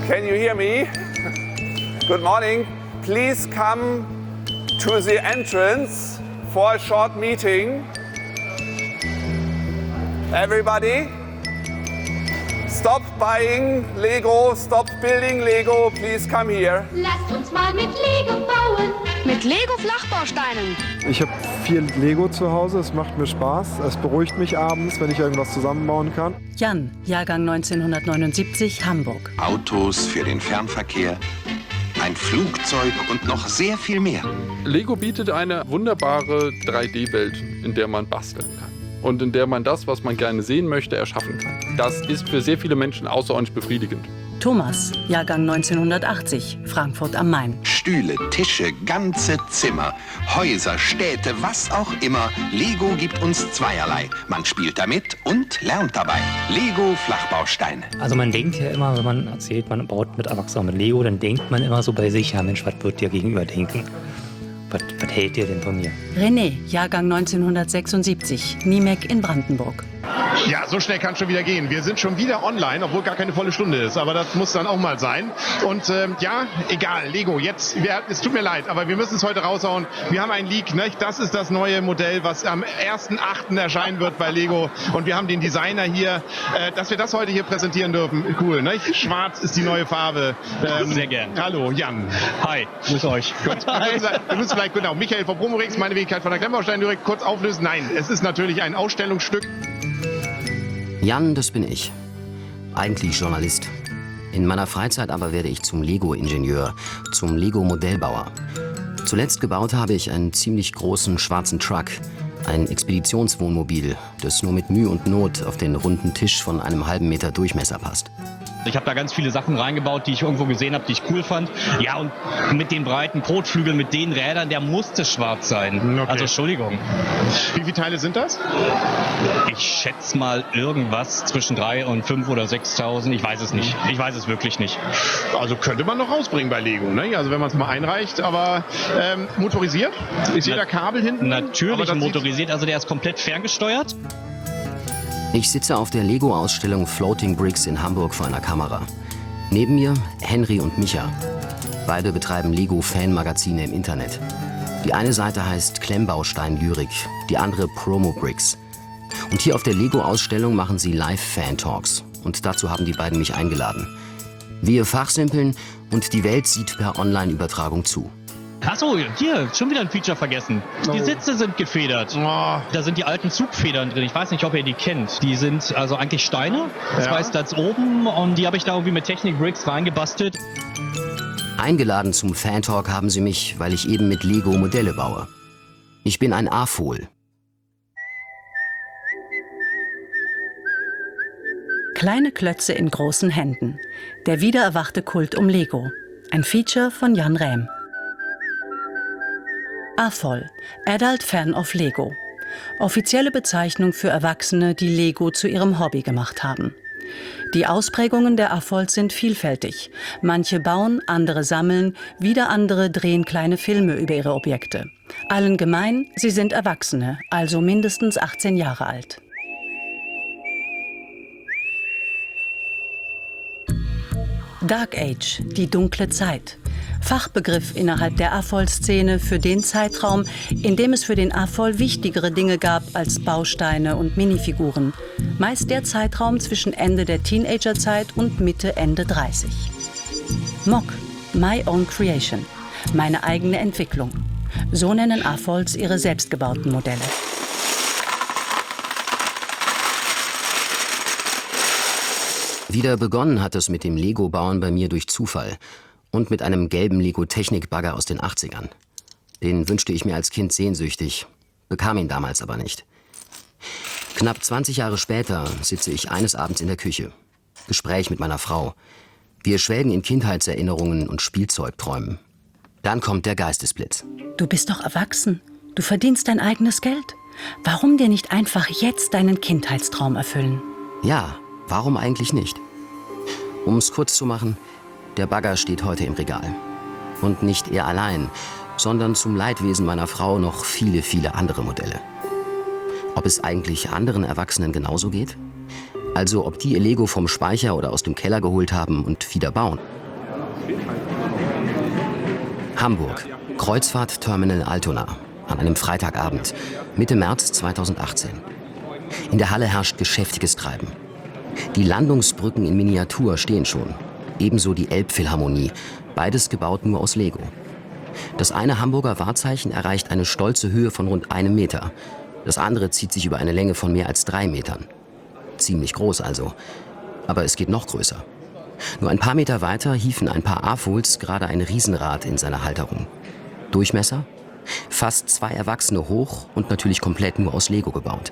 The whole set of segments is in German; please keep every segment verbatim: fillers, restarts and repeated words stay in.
Can you hear me? Good morning. Please come to the entrance for a short meeting. Everybody, stop buying Lego, stop building Lego, please come here. Lasst uns mal mit Lego bauen. Mit Lego-Flachbausteinen. Ich habe viel Lego zu Hause, es macht mir Spaß. Es beruhigt mich abends, wenn ich irgendwas zusammenbauen kann. Jan, Jahrgang neunzehnhundertneunundsiebzig, Hamburg. Autos für den Fernverkehr, ein Flugzeug und noch sehr viel mehr. Lego bietet eine wunderbare drei D Welt, in der man basteln kann. Und in der man das, was man gerne sehen möchte, erschaffen kann. Das ist für sehr viele Menschen außerordentlich befriedigend. Thomas, Jahrgang neunzehnhundertachtzig, Frankfurt am Main. Stühle, Tische, ganze Zimmer, Häuser, Städte, was auch immer. Lego gibt uns zweierlei. Man spielt damit und lernt dabei. Lego Flachbausteine. Also man denkt ja immer, wenn man erzählt, man baut mit Erwachsenen mit Lego, dann denkt man immer so bei sich, ja Mensch, was wird dir gegenüber denken? Was, was hält ihr denn von mir? René, Jahrgang neunzehnhundertsechsundsiebzig, Niemek in Brandenburg. Ja, so schnell kann es schon wieder gehen. Wir sind schon wieder online, obwohl gar keine volle Stunde ist. Aber das muss dann auch mal sein. Und ähm, ja, egal, Lego, jetzt, wir, es tut mir leid, aber wir müssen es heute raushauen. Wir haben ein Leak, ne? Das ist das neue Modell, was am ersten achten erscheinen wird bei Lego. Und wir haben den Designer hier, äh, dass wir das heute hier präsentieren dürfen. Cool, ne? Schwarz ist die neue Farbe. Ähm, Sehr gern. Hallo, Jan. Hi, grüß euch. Gut. Wir müssen vielleicht, genau, Michael von Promorix, meine Wenigkeit von der Klemmbaustein direkt kurz auflösen. Nein, es ist natürlich ein Ausstellungsstück. Jan, das bin ich. Eigentlich Journalist. In meiner Freizeit aber werde ich zum Lego-Ingenieur, zum Lego-Modellbauer. Zuletzt gebaut habe ich einen ziemlich großen schwarzen Truck, ein Expeditionswohnmobil, das nur mit Mühe und Not auf den runden Tisch von einem halben Meter Durchmesser passt. Ich habe da ganz viele Sachen reingebaut, die ich irgendwo gesehen habe, die ich cool fand. Ja, und mit den breiten Kotflügeln, mit den Rädern, der musste schwarz sein. Okay. Also Entschuldigung. Wie viele Teile sind das? Ich schätze mal irgendwas zwischen drei und fünf oder sechstausend. Ich weiß es nicht. Ich weiß es wirklich nicht. Also könnte man noch rausbringen bei Lego, ne? Also wenn man es mal einreicht. Aber ähm, motorisiert? Ich sehe da Kabel hinten. Natürlich motorisiert. Also der ist komplett ferngesteuert. Ich sitze auf der Lego-Ausstellung Floating Bricks in Hamburg vor einer Kamera. Neben mir Henry und Micha. Beide betreiben Lego-Fan-Magazine im Internet. Die eine Seite heißt Klemmbaustein Lyrik, die andere Promo Bricks. Und hier auf der Lego-Ausstellung machen sie Live-Fan-Talks. Und dazu haben die beiden mich eingeladen. Wir fachsimpeln und die Welt sieht per Online-Übertragung zu. Achso, hier, schon wieder ein Feature vergessen. Die Sitze sind gefedert. Oh. Da sind die alten Zugfedern drin. Ich weiß nicht, ob ihr die kennt. Die sind also eigentlich Steine. Das Ja. weiß das oben. Und die habe ich da irgendwie mit Technik-Bricks reingebastelt. Eingeladen zum Fan-Talk haben sie mich, weil ich eben mit Lego Modelle baue. Ich bin ein A-Fohl. Kleine Klötze in großen Händen. Der wiedererwachte Kult um Lego. Ein Feature von Jan Rähm. A F O L, Adult Fan of Lego. Offizielle Bezeichnung für Erwachsene, die Lego zu ihrem Hobby gemacht haben. Die Ausprägungen der A F O Ls sind vielfältig. Manche bauen, andere sammeln, wieder andere drehen kleine Filme über ihre Objekte. Allen gemein, sie sind Erwachsene, also mindestens achtzehn Jahre alt. Dark Age, die dunkle Zeit. Fachbegriff innerhalb der A F O L-Szene für den Zeitraum, in dem es für den A F O L wichtigere Dinge gab als Bausteine und Minifiguren. Meist der Zeitraum zwischen Ende der Teenagerzeit und Mitte, Ende dreißig. M O C, My Own Creation, meine eigene Entwicklung. So nennen A F O Ls ihre selbstgebauten Modelle. Wieder begonnen hat es mit dem Lego-Bauen bei mir durch Zufall und mit einem gelben Lego-Technik-Bagger aus den achtzigern. Den wünschte ich mir als Kind sehnsüchtig, bekam ihn damals aber nicht. Knapp zwanzig Jahre später sitze ich eines Abends in der Küche. Gespräch mit meiner Frau. Wir schwelgen in Kindheitserinnerungen und Spielzeugträumen. Dann kommt der Geistesblitz. Du bist doch erwachsen. Du verdienst dein eigenes Geld. Warum dir nicht einfach jetzt deinen Kindheitstraum erfüllen? Ja, warum eigentlich nicht? Um es kurz zu machen, der Bagger steht heute im Regal. Und nicht er allein, sondern zum Leidwesen meiner Frau noch viele, viele andere Modelle. Ob es eigentlich anderen Erwachsenen genauso geht? Also ob die ihr Lego vom Speicher oder aus dem Keller geholt haben und wieder bauen. Hamburg, Kreuzfahrt-Terminal Altona, an einem Freitagabend, Mitte März zweitausendachtzehn. In der Halle herrscht geschäftiges Treiben. Die Landungsbrücken in Miniatur stehen schon, ebenso die Elbphilharmonie, beides gebaut nur aus Lego. Das eine Hamburger Wahrzeichen erreicht eine stolze Höhe von rund einem Meter. Das andere zieht sich über eine Länge von mehr als drei Metern. Ziemlich groß also. Aber es geht noch größer. Nur ein paar Meter weiter hieven ein paar A F O Ls gerade ein Riesenrad in seiner Halterung. Durchmesser? Fast zwei Erwachsene hoch und natürlich komplett nur aus Lego gebaut.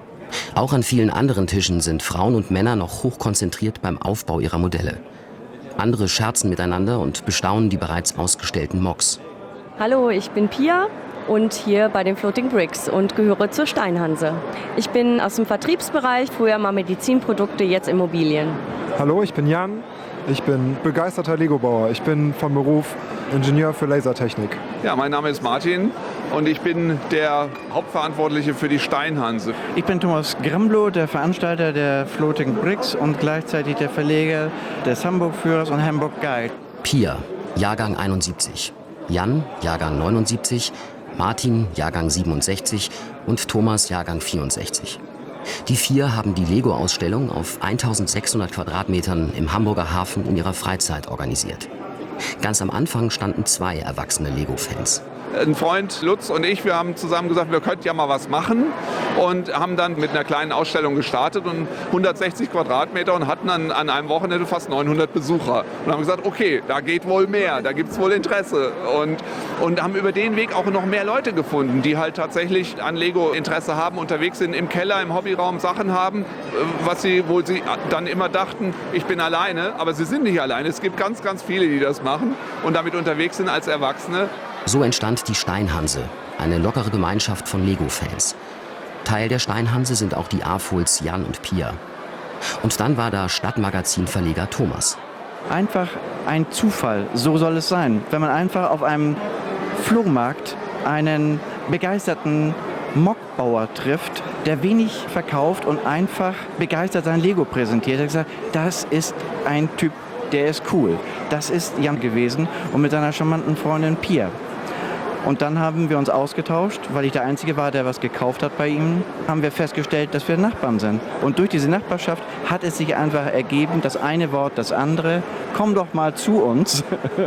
Auch an vielen anderen Tischen sind Frauen und Männer noch hochkonzentriert beim Aufbau ihrer Modelle. Andere scherzen miteinander und bestaunen die bereits ausgestellten Mocks. Hallo, ich bin Pia und hier bei den Floating Bricks und gehöre zur Steinhanse. Ich bin aus dem Vertriebsbereich, früher mal Medizinprodukte, jetzt Immobilien. Hallo, ich bin Jan. Ich bin begeisterter Lego-Bauer. Ich bin vom Beruf Ingenieur für Lasertechnik. Ja, mein Name ist Martin und ich bin der Hauptverantwortliche für die Steinhanse. Ich bin Thomas Gramblo, der Veranstalter der Floating Bricks und gleichzeitig der Verleger des Hamburg-Führers und Hamburg Guide. Pia, Jahrgang einundsiebzig. Jan, Jahrgang neunundsiebzig. Martin, Jahrgang siebenundsechzig. Und Thomas, Jahrgang vierundsechzig. Die vier haben die Lego-Ausstellung auf eintausendsechshundert Quadratmetern im Hamburger Hafen in ihrer Freizeit organisiert. Ganz am Anfang standen zwei erwachsene Lego-Fans. Ein Freund, Lutz und ich, wir haben zusammen gesagt, wir könnten ja mal was machen und haben dann mit einer kleinen Ausstellung gestartet und hundertsechzig Quadratmeter und hatten dann an einem Wochenende fast neunhundert Besucher. Und haben gesagt, okay, da geht wohl mehr, da gibt es wohl Interesse. Und, und haben über den Weg auch noch mehr Leute gefunden, die halt tatsächlich an Lego Interesse haben, unterwegs sind, im Keller, im Hobbyraum Sachen haben, was sie, wo sie dann immer dachten, ich bin alleine, aber sie sind nicht alleine. Es gibt ganz, ganz viele, die das machen und damit unterwegs sind als Erwachsene. So entstand die Steinhanse, eine lockere Gemeinschaft von Lego-Fans. Teil der Steinhanse sind auch die A F O Ls Jan und Pia. Und dann war da Stadtmagazin-Verleger Thomas. Einfach ein Zufall, so soll es sein. Wenn man einfach auf einem Flohmarkt einen begeisterten Mockbauer trifft, der wenig verkauft und einfach begeistert sein Lego präsentiert. Er hat gesagt, das ist ein Typ, der ist cool. Das ist Jan gewesen und mit seiner charmanten Freundin Pia. Und dann haben wir uns ausgetauscht, weil ich der Einzige war, der was gekauft hat bei ihm, haben wir festgestellt, dass wir Nachbarn sind. Und durch diese Nachbarschaft hat es sich einfach ergeben, das eine Wort, das andere, komm doch mal zu uns.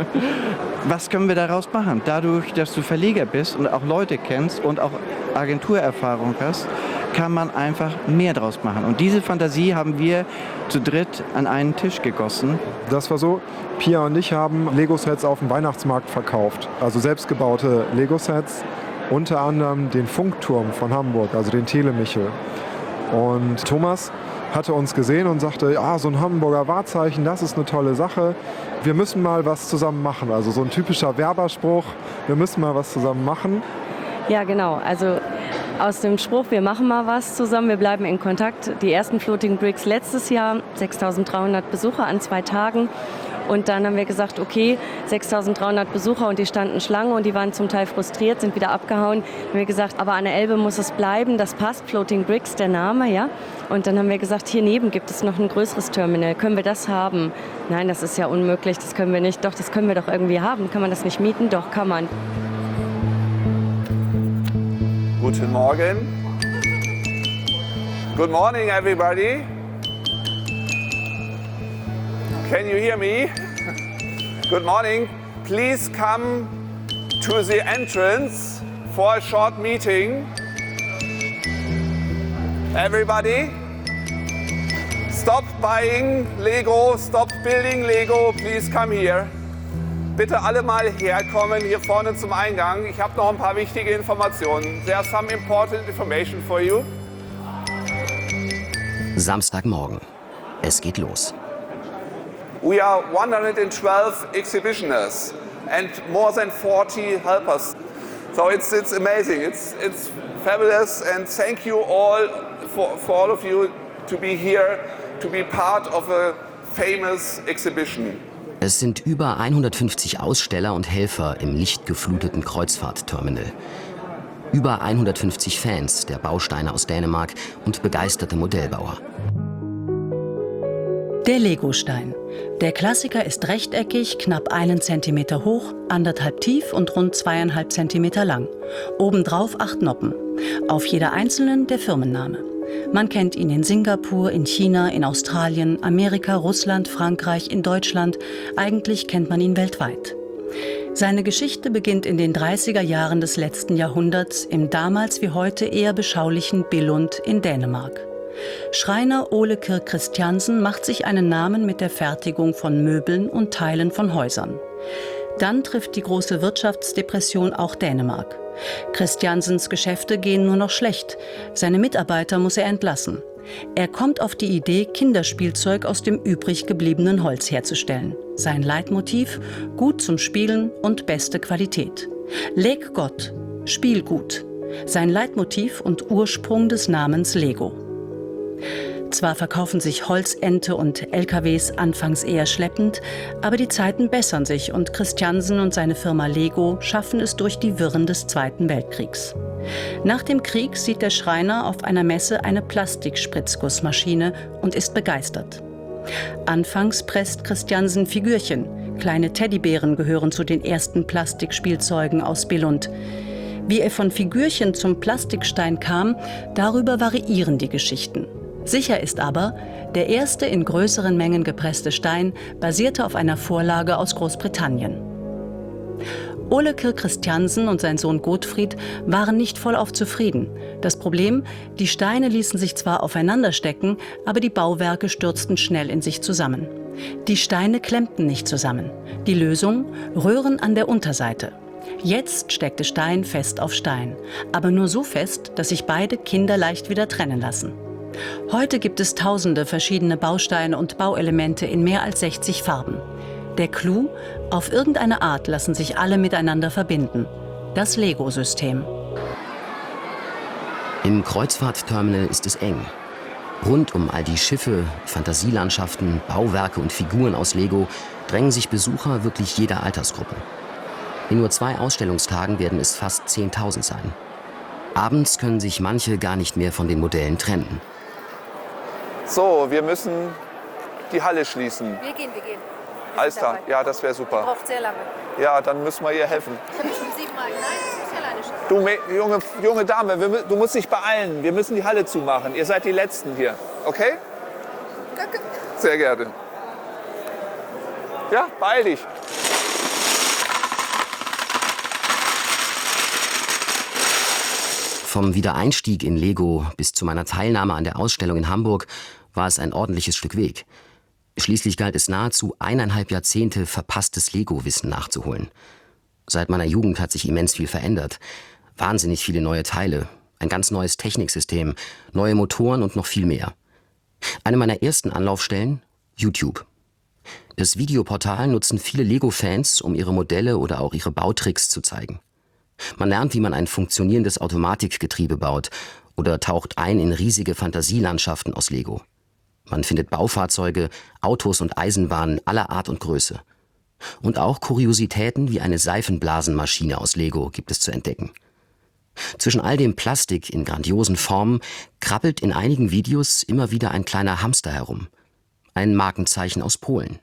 Was können wir daraus machen? Dadurch, dass du Verleger bist und auch Leute kennst und auch Agenturerfahrung hast, kann man einfach mehr draus machen. Und diese Fantasie haben wir zu dritt an einen Tisch gegossen. Das war so, Pia und ich haben Lego-Sets auf dem Weihnachtsmarkt verkauft. Also selbstgebaute Lego-Sets, unter anderem den Funkturm von Hamburg, also den Telemichel. Und Thomas hatte uns gesehen und sagte, ja, so ein Hamburger Wahrzeichen, das ist eine tolle Sache. Wir müssen mal was zusammen machen. Also so ein typischer Werberspruch, wir müssen mal was zusammen machen. Ja, genau. Also aus dem Spruch, wir machen mal was zusammen, wir bleiben in Kontakt. Die ersten Floating Bricks letztes Jahr, sechstausenddreihundert Besucher an zwei Tagen. Und dann haben wir gesagt, okay, sechstausenddreihundert Besucher und die standen Schlange und die waren zum Teil frustriert, sind wieder abgehauen. Dann haben wir gesagt, aber an der Elbe muss es bleiben, das passt, Floating Bricks, der Name, ja. Und dann haben wir gesagt, hier neben gibt es noch ein größeres Terminal, können wir das haben? Nein, das ist ja unmöglich, das können wir nicht. Doch, das können wir doch irgendwie haben. Kann man das nicht mieten? Doch, kann man. Guten Morgen. Good morning, everybody. Can you hear me? Good morning. Please come to the entrance for a short meeting. Everybody, stop buying Lego, stop building Lego. Please come here. Bitte alle mal herkommen, hier vorne zum Eingang. Ich habe noch ein paar wichtige Informationen. There are some important information for you. Samstagmorgen. Es geht los. We are one hundred twelve exhibitioners and more than forty helpers. So it's it's amazing. It's it's fabulous and thank you all for for all of you to be here, to be part of a famous exhibition. Es sind über hundertfünfzig Aussteller und Helfer im lichtgefluteten Kreuzfahrt-Terminal. Über hundertfünfzig Fans der Bausteine aus Dänemark und begeisterte Modellbauer. Der Legostein. Der Klassiker ist rechteckig, knapp einen Zentimeter hoch, anderthalb tief und rund zweieinhalb Zentimeter lang. Obendrauf acht Noppen. Auf jeder einzelnen der Firmenname. Man kennt ihn in Singapur, in China, in Australien, Amerika, Russland, Frankreich, in Deutschland. Eigentlich kennt man ihn weltweit. Seine Geschichte beginnt in den dreißiger Jahren des letzten Jahrhunderts im damals wie heute eher beschaulichen Billund in Dänemark. Schreiner Ole Kirk Christiansen macht sich einen Namen mit der Fertigung von Möbeln und Teilen von Häusern. Dann trifft die große Wirtschaftsdepression auch Dänemark. Christiansens Geschäfte gehen nur noch schlecht. Seine Mitarbeiter muss er entlassen. Er kommt auf die Idee, Kinderspielzeug aus dem übrig gebliebenen Holz herzustellen. Sein Leitmotiv: gut zum Spielen und beste Qualität. Leg Gott, Spiel gut. Sein Leitmotiv und Ursprung des Namens Lego. Zwar verkaufen sich Holzente und L K Ws anfangs eher schleppend, aber die Zeiten bessern sich und Christiansen und seine Firma Lego schaffen es durch die Wirren des Zweiten Weltkriegs. Nach dem Krieg sieht der Schreiner auf einer Messe eine Plastikspritzgussmaschine und ist begeistert. Anfangs presst Christiansen Figürchen. Kleine Teddybären gehören zu den ersten Plastikspielzeugen aus Billund. Wie er von Figürchen zum Plastikstein kam, darüber variieren die Geschichten. Sicher ist aber, der erste in größeren Mengen gepresste Stein basierte auf einer Vorlage aus Großbritannien. Ole Kirk Christiansen und sein Sohn Gottfried waren nicht vollauf zufrieden. Das Problem: die Steine ließen sich zwar aufeinander stecken, aber die Bauwerke stürzten schnell in sich zusammen. Die Steine klemmten nicht zusammen. Die Lösung: Röhren an der Unterseite. Jetzt steckte Stein fest auf Stein, aber nur so fest, dass sich beide kinderleicht wieder trennen lassen. Heute gibt es tausende verschiedene Bausteine und Bauelemente in mehr als sechzig Farben. Der Clou: auf irgendeine Art lassen sich alle miteinander verbinden. Das Lego-System. Im Kreuzfahrtterminal ist es eng. Rund um all die Schiffe, Fantasielandschaften, Bauwerke und Figuren aus Lego drängen sich Besucher wirklich jeder Altersgruppe. In nur zwei Ausstellungstagen werden es fast zehntausend sein. Abends können sich manche gar nicht mehr von den Modellen trennen. So, wir müssen die Halle schließen. Wir gehen, wir gehen. Wir Alles klar, ja, das wäre super. Braucht sehr lange. Ja, dann müssen wir ihr helfen. Ich habe schon siebenmal. Nein, das muss ich alleine schaffen. Du, junge, junge Dame, wir, du musst dich beeilen. Wir müssen die Halle zumachen. Ihr seid die Letzten hier, okay? Danke. Sehr gerne. Ja, beeil dich. Vom Wiedereinstieg in Lego bis zu meiner Teilnahme an der Ausstellung in Hamburg war es ein ordentliches Stück Weg. Schließlich galt es nahezu eineinhalb Jahrzehnte verpasstes Lego-Wissen nachzuholen. Seit meiner Jugend hat sich immens viel verändert. Wahnsinnig viele neue Teile, ein ganz neues Techniksystem, neue Motoren und noch viel mehr. Eine meiner ersten Anlaufstellen: YouTube. Das Videoportal nutzen viele Lego-Fans, um ihre Modelle oder auch ihre Bautricks zu zeigen. Man lernt, wie man ein funktionierendes Automatikgetriebe baut oder taucht ein in riesige Fantasielandschaften aus Lego. Man findet Baufahrzeuge, Autos und Eisenbahnen aller Art und Größe. Und auch Kuriositäten wie eine Seifenblasenmaschine aus Lego gibt es zu entdecken. Zwischen all dem Plastik in grandiosen Formen krabbelt in einigen Videos immer wieder ein kleiner Hamster herum. Ein Markenzeichen aus Polen.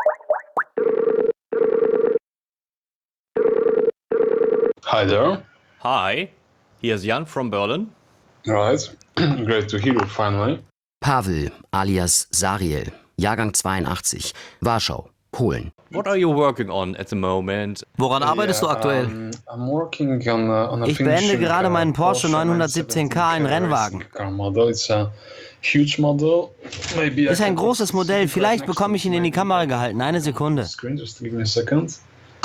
Hi there. Hi, here's Jan from Berlin. Right, great to hear you finally. Pavel alias Sariel, Jahrgang zweiundachtzig, Warschau, Polen. What are you working on at the moment? Woran arbeitest du aktuell? Um, I'm working on a, on a Ich beende gerade meinen Porsche neunhundertsiebzehn K, einen Rennwagen. It's a huge model. Maybe Ist ein großes Modell, vielleicht bekomme ich ihn in die Kamera gehalten. Eine Sekunde. Just give me a second.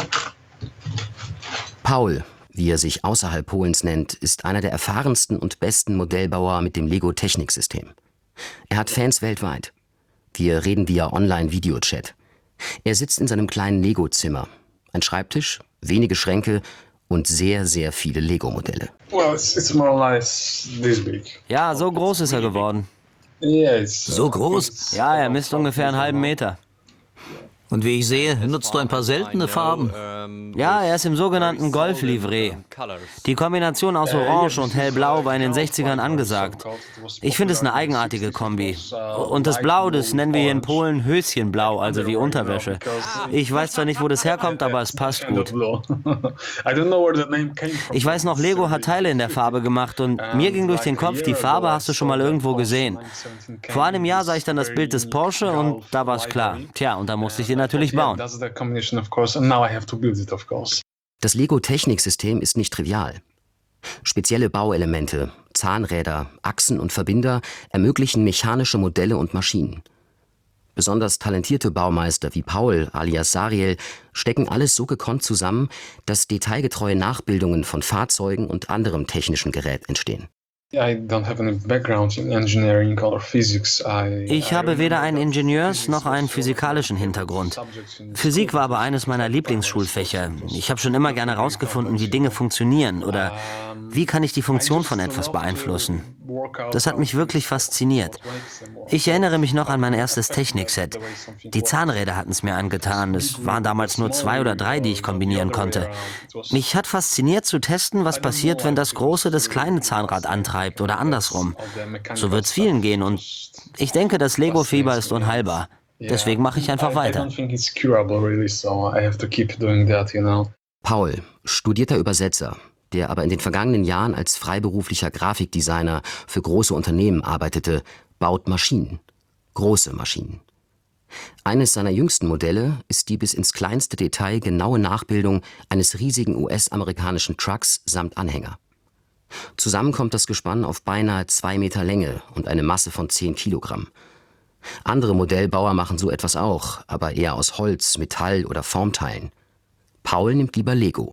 Paul, wie er sich außerhalb Polens nennt, ist einer der erfahrensten und besten Modellbauer mit dem Lego-Techniksystem. Er hat Fans weltweit. Wir reden via Online-Videochat. Er sitzt in seinem kleinen Lego-Zimmer. Ein Schreibtisch, wenige Schränke und sehr, sehr viele Lego-Modelle. Well, it's, it's more or less this big. Ja, so groß ist er geworden. Yeah, it's, so groß? Ja, er misst ungefähr einen halben Meter. Und wie ich sehe, nutzt du ein paar seltene Farben. Ja, er ist im sogenannten Golf-Livree. Die Kombination aus Orange und Hellblau war in den sechzigern angesagt. Ich finde es eine eigenartige Kombi. Und das Blau, das nennen wir hier in Polen Höschenblau, also wie Unterwäsche. Ich weiß zwar nicht, wo das herkommt, aber es passt gut. Ich weiß noch, Lego hat Teile in der Farbe gemacht und mir ging durch den Kopf, die Farbe hast du schon mal irgendwo gesehen. Vor einem Jahr sah ich dann das Bild des Porsche und da war es klar. Tja, und da musste ich den natürlich bauen. Das Lego-Techniksystem ist nicht trivial. Spezielle Bauelemente, Zahnräder, Achsen und Verbinder ermöglichen mechanische Modelle und Maschinen. Besonders talentierte Baumeister wie Paul alias Sariel stecken alles so gekonnt zusammen, dass detailgetreue Nachbildungen von Fahrzeugen und anderem technischen Gerät entstehen. Ich habe weder einen Ingenieurs- noch einen physikalischen Hintergrund. Physik war aber eines meiner Lieblingsschulfächer. Ich habe schon immer gerne herausgefunden, wie Dinge funktionieren oder wie kann ich die Funktion von etwas beeinflussen. Das hat mich wirklich fasziniert. Ich erinnere mich noch an mein erstes Technikset. Die Zahnräder hatten es mir angetan. Es waren damals nur zwei oder drei, die ich kombinieren konnte. Mich hat fasziniert zu testen, was passiert, wenn das große das kleine Zahnrad antreibt oder andersrum. So wird es vielen gehen und ich denke, das Lego-Fieber ist unheilbar. Deswegen mache ich einfach weiter. Paul, studierter Übersetzer, der aber in den vergangenen Jahren als freiberuflicher Grafikdesigner für große Unternehmen arbeitete, baut Maschinen. Große Maschinen. Eines seiner jüngsten Modelle ist die bis ins kleinste Detail genaue Nachbildung eines riesigen U S-amerikanischen Trucks samt Anhänger. Zusammen kommt das Gespann auf beinahe zwei Meter Länge und eine Masse von zehn Kilogramm. Andere Modellbauer machen so etwas auch, aber eher aus Holz, Metall oder Formteilen. Paul nimmt lieber Lego.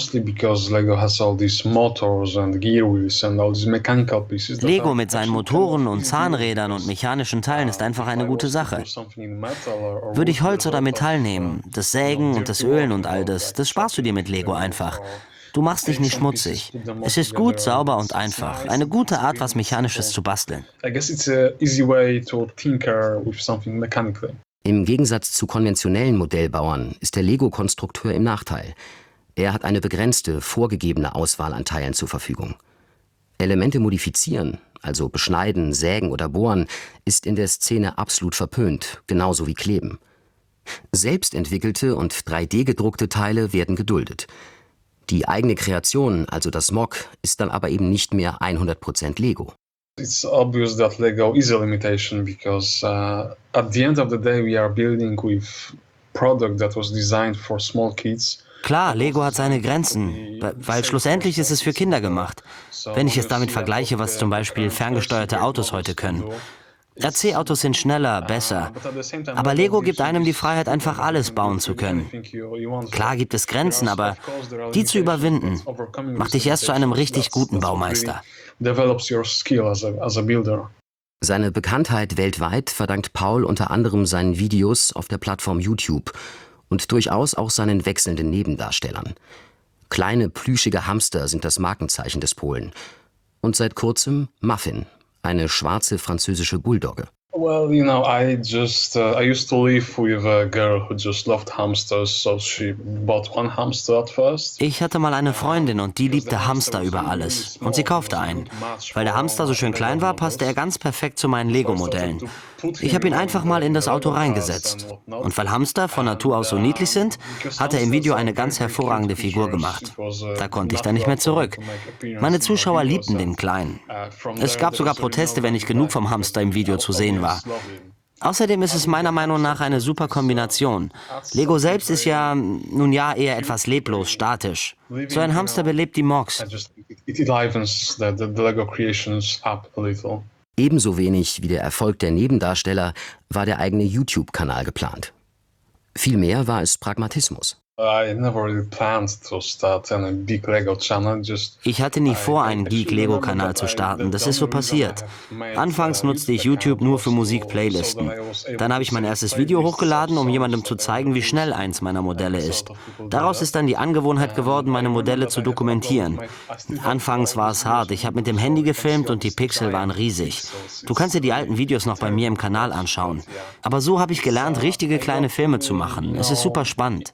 Lego mit seinen Motoren und Zahnrädern und mechanischen Teilen ist einfach eine gute Sache. Würde ich Holz oder Metall nehmen, das Sägen und das Ölen und all das, das sparst du dir mit Lego einfach. Du machst dich nicht schmutzig. Es ist gut, sauber und einfach. Eine gute Art, was Mechanisches zu basteln. Im Gegensatz zu konventionellen Modellbauern ist der Lego-Konstrukteur im Nachteil. Er hat eine begrenzte, vorgegebene Auswahl an Teilen zur Verfügung. Elemente modifizieren, also beschneiden, sägen oder bohren, ist in der Szene absolut verpönt, genauso wie kleben. Selbstentwickelte und drei D gedruckte Teile werden geduldet. Die eigene Kreation, also das Mock, ist dann aber eben nicht mehr hundert Prozent Lego. It's obvious that Lego is a limitation because uh, at the end of the day we are building with product that was designed for small kids. Klar, Lego hat seine Grenzen, weil schlussendlich ist es für Kinder gemacht. Wenn ich es damit vergleiche, was zum Beispiel ferngesteuerte Autos heute können. R C-Autos sind schneller, besser. Aber Lego gibt einem die Freiheit, einfach alles bauen zu können. Klar gibt es Grenzen, aber die zu überwinden, macht dich erst zu einem richtig guten Baumeister. Seine Bekanntheit weltweit verdankt Paul unter anderem seinen Videos auf der Plattform YouTube und durchaus auch seinen wechselnden Nebendarstellern. Kleine, plüschige Hamster sind das Markenzeichen des Polen. Und seit kurzem Muffin, eine schwarze französische Bulldogge. Well, you know, I just uh, I used to live with a girl who just loved hamsters, so she bought one hamster at first. Ich hatte mal eine Freundin und die liebte Hamster über alles. Und sie kaufte einen. Weil der Hamster so schön klein war, passte er ganz perfekt zu meinen Lego-Modellen. Ich habe ihn einfach mal in das Auto reingesetzt. Und weil Hamster von Natur aus so niedlich sind, hat er im Video eine ganz hervorragende Figur gemacht. Da konnte ich dann nicht mehr zurück. Meine Zuschauer liebten den Kleinen. Es gab sogar Proteste, wenn nicht genug vom Hamster im Video zu sehen war. Außerdem ist es meiner Meinung nach eine super Kombination. Lego selbst ist ja, nun ja, eher etwas leblos, statisch. So ein Hamster belebt die Mocks. Ebenso wenig wie der Erfolg der Nebendarsteller war der eigene YouTube-Kanal geplant. Vielmehr war es Pragmatismus. Ich hatte nie vor, einen Geek-Lego-Kanal zu starten. Das ist so passiert. Anfangs nutzte ich YouTube nur für Musik-Playlisten. Dann habe ich mein erstes Video hochgeladen, um jemandem zu zeigen, wie schnell eins meiner Modelle ist. Daraus ist dann die Angewohnheit geworden, meine Modelle zu dokumentieren. Anfangs war es hart. Ich habe mit dem Handy gefilmt und die Pixel waren riesig. Du kannst dir die alten Videos noch bei mir im Kanal anschauen. Aber so habe ich gelernt, richtige kleine Filme zu machen. Es ist super spannend.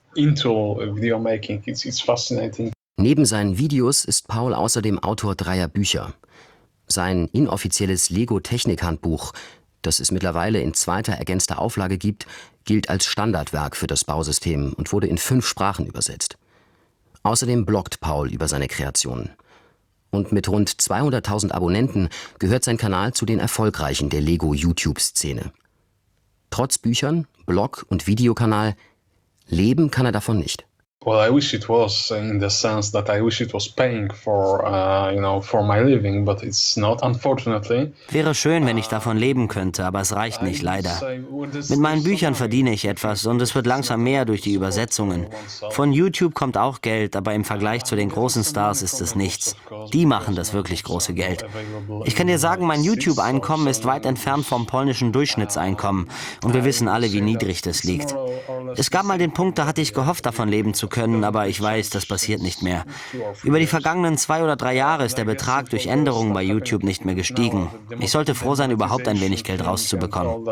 Neben seinen Videos ist Paul außerdem Autor dreier Bücher. Sein inoffizielles Lego-Technik-Handbuch, das es mittlerweile in zweiter ergänzter Auflage gibt, gilt als Standardwerk für das Bausystem und wurde in fünf Sprachen übersetzt. Außerdem bloggt Paul über seine Kreationen. Und mit rund zweihunderttausend Abonnenten gehört sein Kanal zu den erfolgreichen der Lego-YouTube-Szene. Trotz Büchern, Blog und Videokanal leben kann er davon nicht. Well, I wish it was, in the sense that I wish it was paying for, uh, you know, for my living, but it's not, unfortunately. Wäre schön, wenn ich davon leben könnte, aber es reicht nicht, leider. Mit meinen Büchern verdiene ich etwas und es wird langsam mehr durch die Übersetzungen. Von YouTube kommt auch Geld, aber im Vergleich zu den großen Stars ist es nichts. Die machen das wirklich große Geld. Ich kann dir sagen, mein YouTube-Einkommen ist weit entfernt vom polnischen Durchschnittseinkommen und wir wissen alle, wie niedrig das liegt. Es gab mal den Punkt, da hatte ich gehofft, davon leben zu können, aber ich weiß, das passiert nicht mehr. Über die vergangenen zwei oder drei Jahre ist der Betrag durch Änderungen bei YouTube nicht mehr gestiegen. Ich sollte froh sein, überhaupt ein wenig Geld rauszubekommen.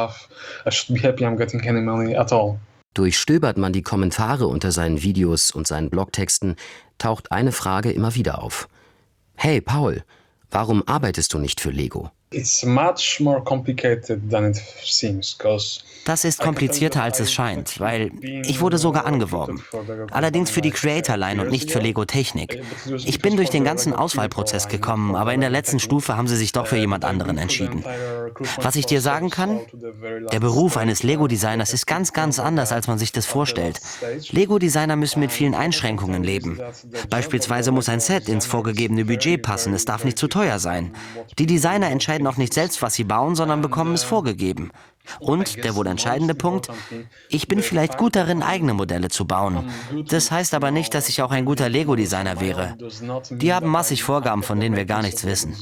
Durchstöbert man die Kommentare unter seinen Videos und seinen Blogtexten, taucht eine Frage immer wieder auf. Hey Paul, warum arbeitest du nicht für Lego? Das ist komplizierter, als es scheint, weil ich wurde sogar angeworben. Allerdings für die Creator Line und nicht für Lego Technik. Ich bin durch den ganzen Auswahlprozess gekommen, aber in der letzten Stufe haben sie sich doch für jemand anderen entschieden. Was ich dir sagen kann? Der Beruf eines Lego-Designers ist ganz, ganz anders, als man sich das vorstellt. Lego-Designer müssen mit vielen Einschränkungen leben. Beispielsweise muss ein Set ins vorgegebene Budget passen, es darf nicht zu teuer sein. Die Designer entscheiden auch nicht selbst, was sie bauen, sondern bekommen es vorgegeben. Und, der wohl entscheidende Punkt, ich bin vielleicht gut darin, eigene Modelle zu bauen. Das heißt aber nicht, dass ich auch ein guter Lego-Designer wäre. Die haben massig Vorgaben, von denen wir gar nichts wissen.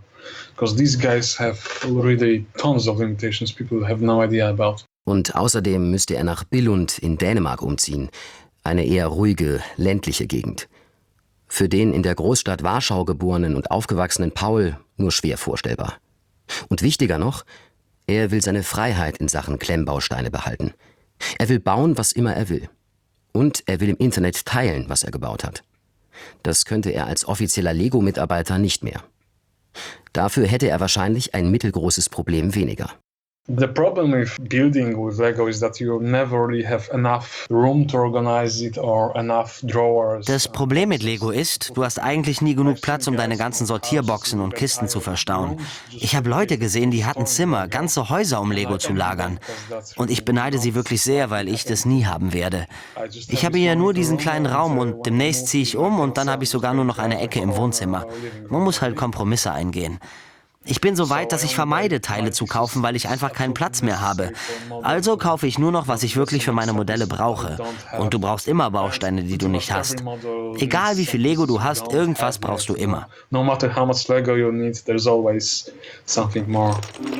Und außerdem müsste er nach Billund in Dänemark umziehen, eine eher ruhige, ländliche Gegend. Für den in der Großstadt Warschau geborenen und aufgewachsenen Paul nur schwer vorstellbar. Und wichtiger noch, er will seine Freiheit in Sachen Klemmbausteine behalten. Er will bauen, was immer er will. Und er will im Internet teilen, was er gebaut hat. Das könnte er als offizieller Lego-Mitarbeiter nicht mehr. Dafür hätte er wahrscheinlich ein mittelgroßes Problem weniger. The problem with building with Lego is that you never really have enough room to organize it or enough drawers. Das Problem mit Lego ist, du hast eigentlich nie genug Platz, um deine ganzen Sortierboxen und Kisten zu verstauen. Ich habe Leute gesehen, die hatten Zimmer, ganze Häuser, um Lego zu lagern. Und ich beneide sie wirklich sehr, weil ich das nie haben werde. Ich habe hier nur diesen kleinen Raum und demnächst ziehe ich um und dann habe ich sogar nur noch eine Ecke im Wohnzimmer. Man muss halt Kompromisse eingehen. Ich bin so weit, dass ich vermeide, Teile zu kaufen, weil ich einfach keinen Platz mehr habe. Also kaufe ich nur noch, was ich wirklich für meine Modelle brauche. Und du brauchst immer Bausteine, die du nicht hast. Egal wie viel Lego du hast, irgendwas brauchst du immer. No matter how much Lego you need, there's always something more.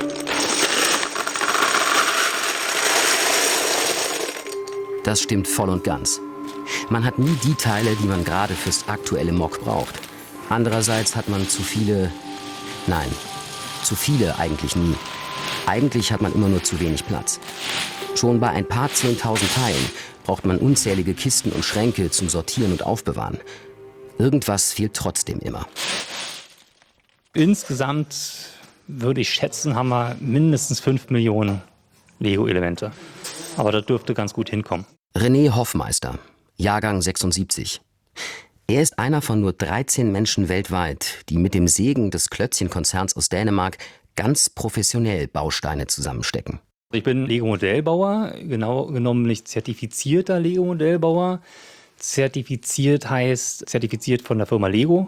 Das stimmt voll und ganz. Man hat nie die Teile, die man gerade fürs aktuelle Mock braucht. Andererseits hat man zu viele... Nein, zu viele eigentlich nie. Eigentlich hat man immer nur zu wenig Platz. Schon bei ein paar zehntausend Teilen braucht man unzählige Kisten und Schränke zum Sortieren und Aufbewahren. Irgendwas fehlt trotzdem immer. Insgesamt würde ich schätzen, haben wir mindestens fünf Millionen Lego-Elemente. Aber das dürfte ganz gut hinkommen. René Hoffmeister, Jahrgang sechsundsiebzig. Er ist einer von nur dreizehn Menschen weltweit, die mit dem Segen des Klötzchen-Konzerns aus Dänemark ganz professionell Bausteine zusammenstecken. Ich bin Lego-Modellbauer, genau genommen nicht zertifizierter Lego-Modellbauer. Zertifiziert heißt zertifiziert von der Firma Lego.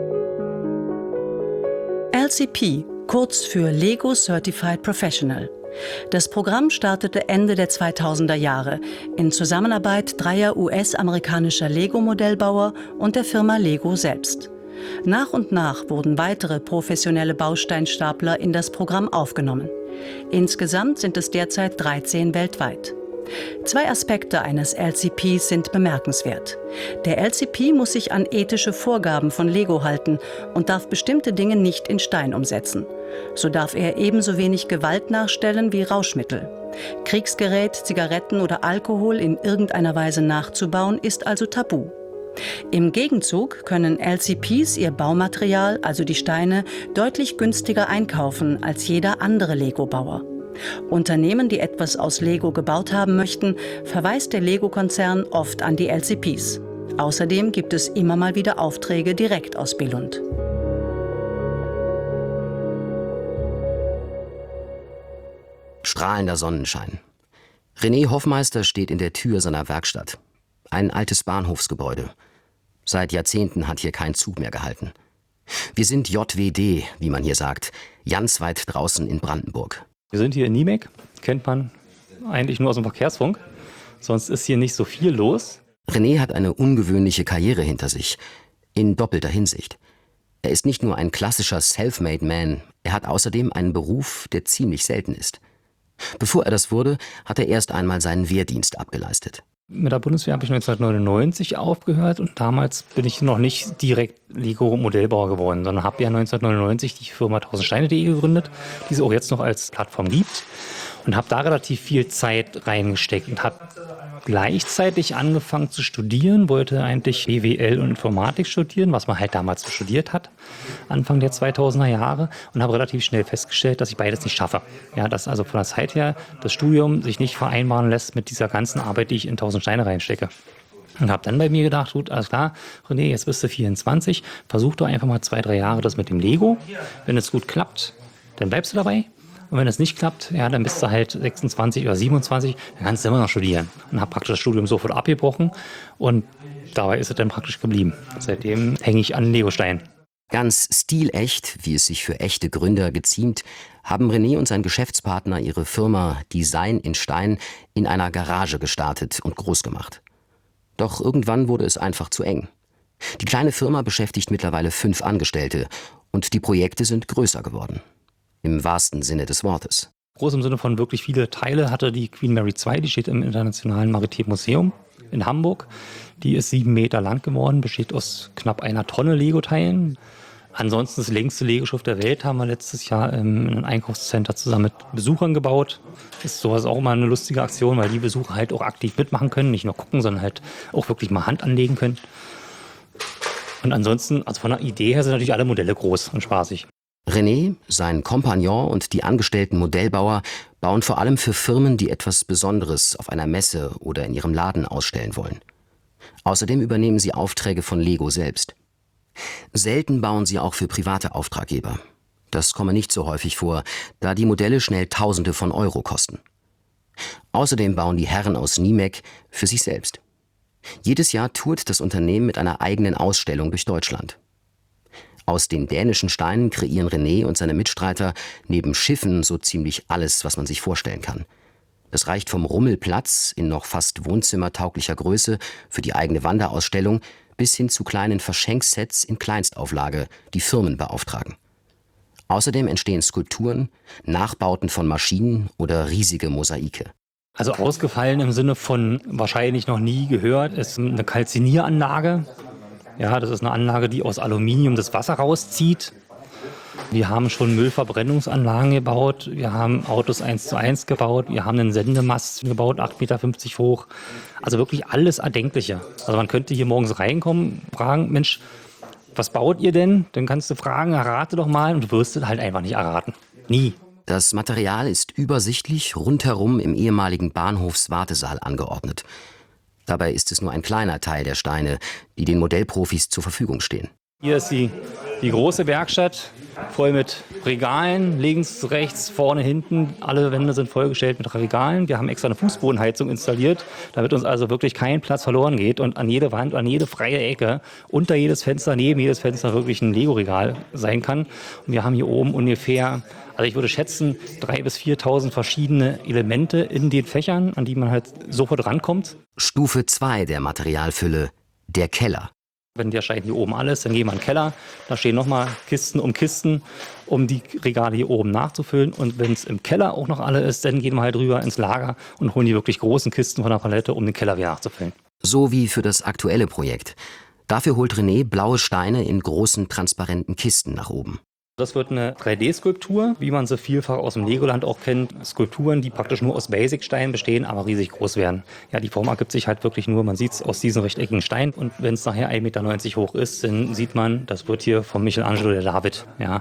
L C P, kurz für Lego Certified Professional. Das Programm startete Ende der zweitausender Jahre in Zusammenarbeit dreier U S-amerikanischer Lego-Modellbauer und der Firma Lego selbst. Nach und nach wurden weitere professionelle Bausteinstapler in das Programm aufgenommen. Insgesamt sind es derzeit dreizehn weltweit. Zwei Aspekte eines L C Ps sind bemerkenswert. Der L C P muss sich an ethische Vorgaben von Lego halten und darf bestimmte Dinge nicht in Stein umsetzen. So darf er ebenso wenig Gewalt nachstellen wie Rauschmittel. Kriegsgerät, Zigaretten oder Alkohol in irgendeiner Weise nachzubauen, ist also tabu. Im Gegenzug können L C Ps ihr Baumaterial, also die Steine, deutlich günstiger einkaufen als jeder andere Lego-Bauer. Unternehmen, die etwas aus Lego gebaut haben möchten, verweist der Lego-Konzern oft an die L C Ps. Außerdem gibt es immer mal wieder Aufträge direkt aus Billund. Strahlender Sonnenschein. René Hoffmeister steht in der Tür seiner Werkstatt. Ein altes Bahnhofsgebäude. Seit Jahrzehnten hat hier kein Zug mehr gehalten. Wir sind J W D, wie man hier sagt, ganz weit draußen in Brandenburg. Wir sind hier in Niemek, kennt man eigentlich nur aus dem Verkehrsfunk. Sonst ist hier nicht so viel los. René hat eine ungewöhnliche Karriere hinter sich, in doppelter Hinsicht. Er ist nicht nur ein klassischer Self-Made Man, er hat außerdem einen Beruf, der ziemlich selten ist. Bevor er das wurde, hat er erst einmal seinen Wehrdienst abgeleistet. Mit der Bundeswehr habe ich neunzehnhundertneunundneunzig aufgehört und damals bin ich noch nicht direkt Lego-Modellbauer geworden, sondern habe ja neunzehnhundertneunundneunzig die Firma tausendsteine punkt de gegründet, die es auch jetzt noch als Plattform gibt, und habe da relativ viel Zeit reingesteckt und habe gleichzeitig angefangen zu studieren, wollte eigentlich B W L und Informatik studieren, was man halt damals so studiert hat, Anfang der zweitausender Jahre, und habe relativ schnell festgestellt, dass ich beides nicht schaffe. Ja, dass also von der Zeit her das Studium sich nicht vereinbaren lässt mit dieser ganzen Arbeit, die ich in tausend Steine reinstecke. Und habe dann bei mir gedacht, gut, alles klar, René, jetzt bist du vierundzwanzig, versuch doch einfach mal zwei, drei Jahre das mit dem Lego. Wenn es gut klappt, dann bleibst du dabei. Und wenn es nicht klappt, ja, dann bist du halt sechsundzwanzig oder siebenundzwanzig, dann kannst du immer noch studieren. Und habe praktisch das Studium sofort abgebrochen und dabei ist es dann praktisch geblieben. Seitdem hänge ich an Legosteinen. Ganz stilecht, wie es sich für echte Gründer geziemt, haben René und sein Geschäftspartner ihre Firma Design in Stein in einer Garage gestartet und groß gemacht. Doch irgendwann wurde es einfach zu eng. Die kleine Firma beschäftigt mittlerweile fünf Angestellte und die Projekte sind größer geworden. Im wahrsten Sinne des Wortes. Groß im Sinne von wirklich viele Teile hatte die Queen Mary zwei, die steht im Internationalen Maritimen Museum in Hamburg. Die ist sieben Meter lang geworden, besteht aus knapp einer Tonne Lego-Teilen. Ansonsten das längste Lego-Schiff der Welt haben wir letztes Jahr in einem Einkaufscenter zusammen mit Besuchern gebaut. Ist sowas auch immer eine lustige Aktion, weil die Besucher halt auch aktiv mitmachen können, nicht nur gucken, sondern halt auch wirklich mal Hand anlegen können. Und ansonsten, also von der Idee her sind natürlich alle Modelle groß und spaßig. René, sein Kompagnon und die angestellten Modellbauer bauen vor allem für Firmen, die etwas Besonderes auf einer Messe oder in ihrem Laden ausstellen wollen. Außerdem übernehmen sie Aufträge von Lego selbst. Selten bauen sie auch für private Auftraggeber. Das komme nicht so häufig vor, da die Modelle schnell Tausende von Euro kosten. Außerdem bauen die Herren aus Niemek für sich selbst. Jedes Jahr tourt das Unternehmen mit einer eigenen Ausstellung durch Deutschland. Aus den dänischen Steinen kreieren René und seine Mitstreiter neben Schiffen so ziemlich alles, was man sich vorstellen kann. Das reicht vom Rummelplatz in noch fast wohnzimmertauglicher Größe für die eigene Wanderausstellung bis hin zu kleinen Verschenksets in Kleinstauflage, die Firmen beauftragen. Außerdem entstehen Skulpturen, Nachbauten von Maschinen oder riesige Mosaike. Also ausgefallen im Sinne von wahrscheinlich noch nie gehört, ist eine Kalzinieranlage. Ja, das ist eine Anlage, die aus Aluminium das Wasser rauszieht. Wir haben schon Müllverbrennungsanlagen gebaut, wir haben Autos eins zu eins gebaut, wir haben einen Sendemast gebaut, acht Meter fünfzig hoch. Also wirklich alles Erdenkliche. Also man könnte hier morgens reinkommen, fragen, Mensch, was baut ihr denn? Dann kannst du fragen, errate doch mal, und du wirst es halt einfach nicht erraten. Nie. Das Material ist übersichtlich rundherum im ehemaligen Bahnhofswartesaal angeordnet. Dabei ist es nur ein kleiner Teil der Steine, die den Modellprofis zur Verfügung stehen. Hier ist die, die große Werkstatt, voll mit Regalen, links, rechts, vorne, hinten. Alle Wände sind vollgestellt mit Regalen. Wir haben extra eine Fußbodenheizung installiert, damit uns also wirklich kein Platz verloren geht und an jede Wand, an jede freie Ecke, unter jedes Fenster, neben jedes Fenster wirklich ein Lego-Regal sein kann. Und wir haben hier oben ungefähr, also ich würde schätzen, dreitausend bis viertausend verschiedene Elemente in den Fächern, an die man halt sofort rankommt. Stufe zwei der Materialfülle, der Keller. Wenn der Stein hier oben alles, dann gehen wir in den Keller. Da stehen nochmal Kisten um Kisten, um die Regale hier oben nachzufüllen. Und wenn es im Keller auch noch alle ist, dann gehen wir halt rüber ins Lager und holen die wirklich großen Kisten von der Palette, um den Keller wieder nachzufüllen. So wie für das aktuelle Projekt. Dafür holt René blaue Steine in großen, transparenten Kisten nach oben. Das wird eine drei D-Skulptur, wie man sie vielfach aus dem Legoland auch kennt. Skulpturen, die praktisch nur aus Basic-Steinen bestehen, aber riesig groß werden. Ja, die Form ergibt sich halt wirklich nur, man sieht es aus diesem rechteckigen Stein. Und wenn es nachher ein Meter neunzig hoch ist, dann sieht man, das wird hier von Michelangelo der David. Ja,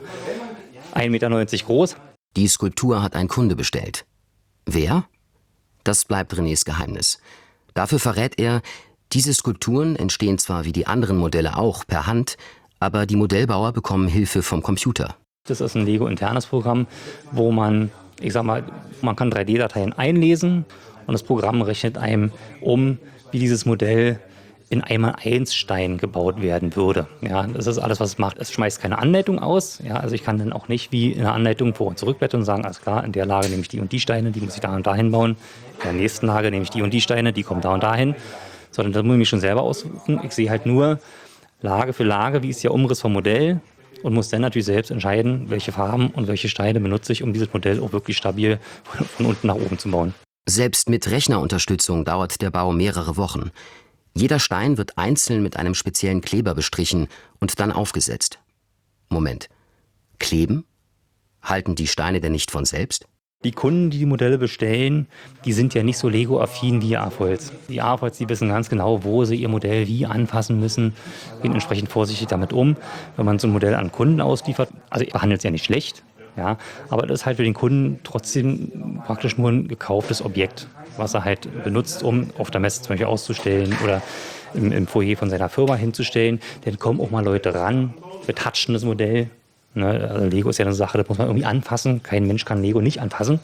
ein Meter neunzig groß. Die Skulptur hat ein Kunde bestellt. Wer? Das bleibt Renés Geheimnis. Dafür verrät er, diese Skulpturen entstehen zwar wie die anderen Modelle auch per Hand, aber die Modellbauer bekommen Hilfe vom Computer. Das ist ein Lego-internes Programm, wo man, ich sag mal, man kann drei D-Dateien einlesen und das Programm rechnet einem um, wie dieses Modell in einmal eins Stein gebaut werden würde. Ja, das ist alles, was es macht. Es schmeißt keine Anleitung aus. Ja, also ich kann dann auch nicht wie in einer Anleitung vor- und zurückblättern und sagen, alles klar, in der Lage nehme ich die und die Steine, die muss ich da und dahin bauen. In der nächsten Lage nehme ich die und die Steine, die kommen da und dahin. Sondern das muss ich mich schon selber aussuchen. Ich sehe halt nur Lage für Lage, wie ist der Umriss vom Modell und muss dann natürlich selbst entscheiden, welche Farben und welche Steine benutze ich, um dieses Modell auch wirklich stabil von unten nach oben zu bauen. Selbst mit Rechnerunterstützung dauert der Bau mehrere Wochen. Jeder Stein wird einzeln mit einem speziellen Kleber bestrichen und dann aufgesetzt. Moment. Kleben? Halten die Steine denn nicht von selbst? Die Kunden, die die Modelle bestellen, die sind ja nicht so Lego-affin wie A F O Ls. Die A F O Ls, die wissen ganz genau, wo sie ihr Modell wie anfassen müssen, gehen entsprechend vorsichtig damit um. Wenn man so ein Modell an Kunden ausliefert, also ich behandle es ja nicht schlecht, ja, aber das ist halt für den Kunden trotzdem praktisch nur ein gekauftes Objekt, was er halt benutzt, um auf der Messe zum Beispiel auszustellen oder im, im Foyer von seiner Firma hinzustellen. Dann kommen auch mal Leute ran, betatschen das Modell. Ne, also Lego ist ja eine Sache, das muss man irgendwie anfassen. Kein Mensch kann Lego nicht anfassen.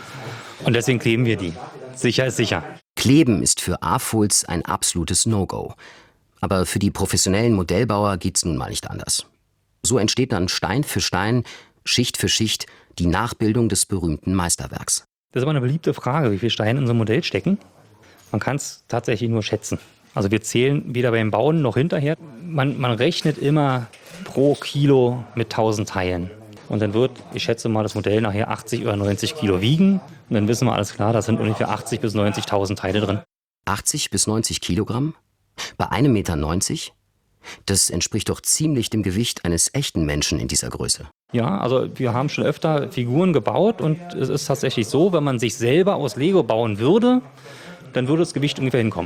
Und deswegen kleben wir die. Sicher ist sicher. Kleben ist für A F O Ls ein absolutes No-Go. Aber für die professionellen Modellbauer geht's nun mal nicht anders. So entsteht dann Stein für Stein, Schicht für Schicht die Nachbildung des berühmten Meisterwerks. Das ist aber eine beliebte Frage, wie viele Steine in so ein Modell stecken. Man kann es tatsächlich nur schätzen. Also wir zählen weder beim Bauen noch hinterher. Man, man rechnet immer pro Kilo mit tausend Teilen. Und dann wird, ich schätze mal, das Modell nachher achtzig oder neunzig Kilo wiegen. Und dann wissen wir alles klar, da sind ungefähr achtzig bis neunzigtausend Teile drin. achtzig bis neunzig Kilogramm? Bei einem Meter neunzig? Das entspricht doch ziemlich dem Gewicht eines echten Menschen in dieser Größe. Ja, also wir haben schon öfter Figuren gebaut und es ist tatsächlich so, wenn man sich selber aus Lego bauen würde, dann würde das Gewicht ungefähr hinkommen.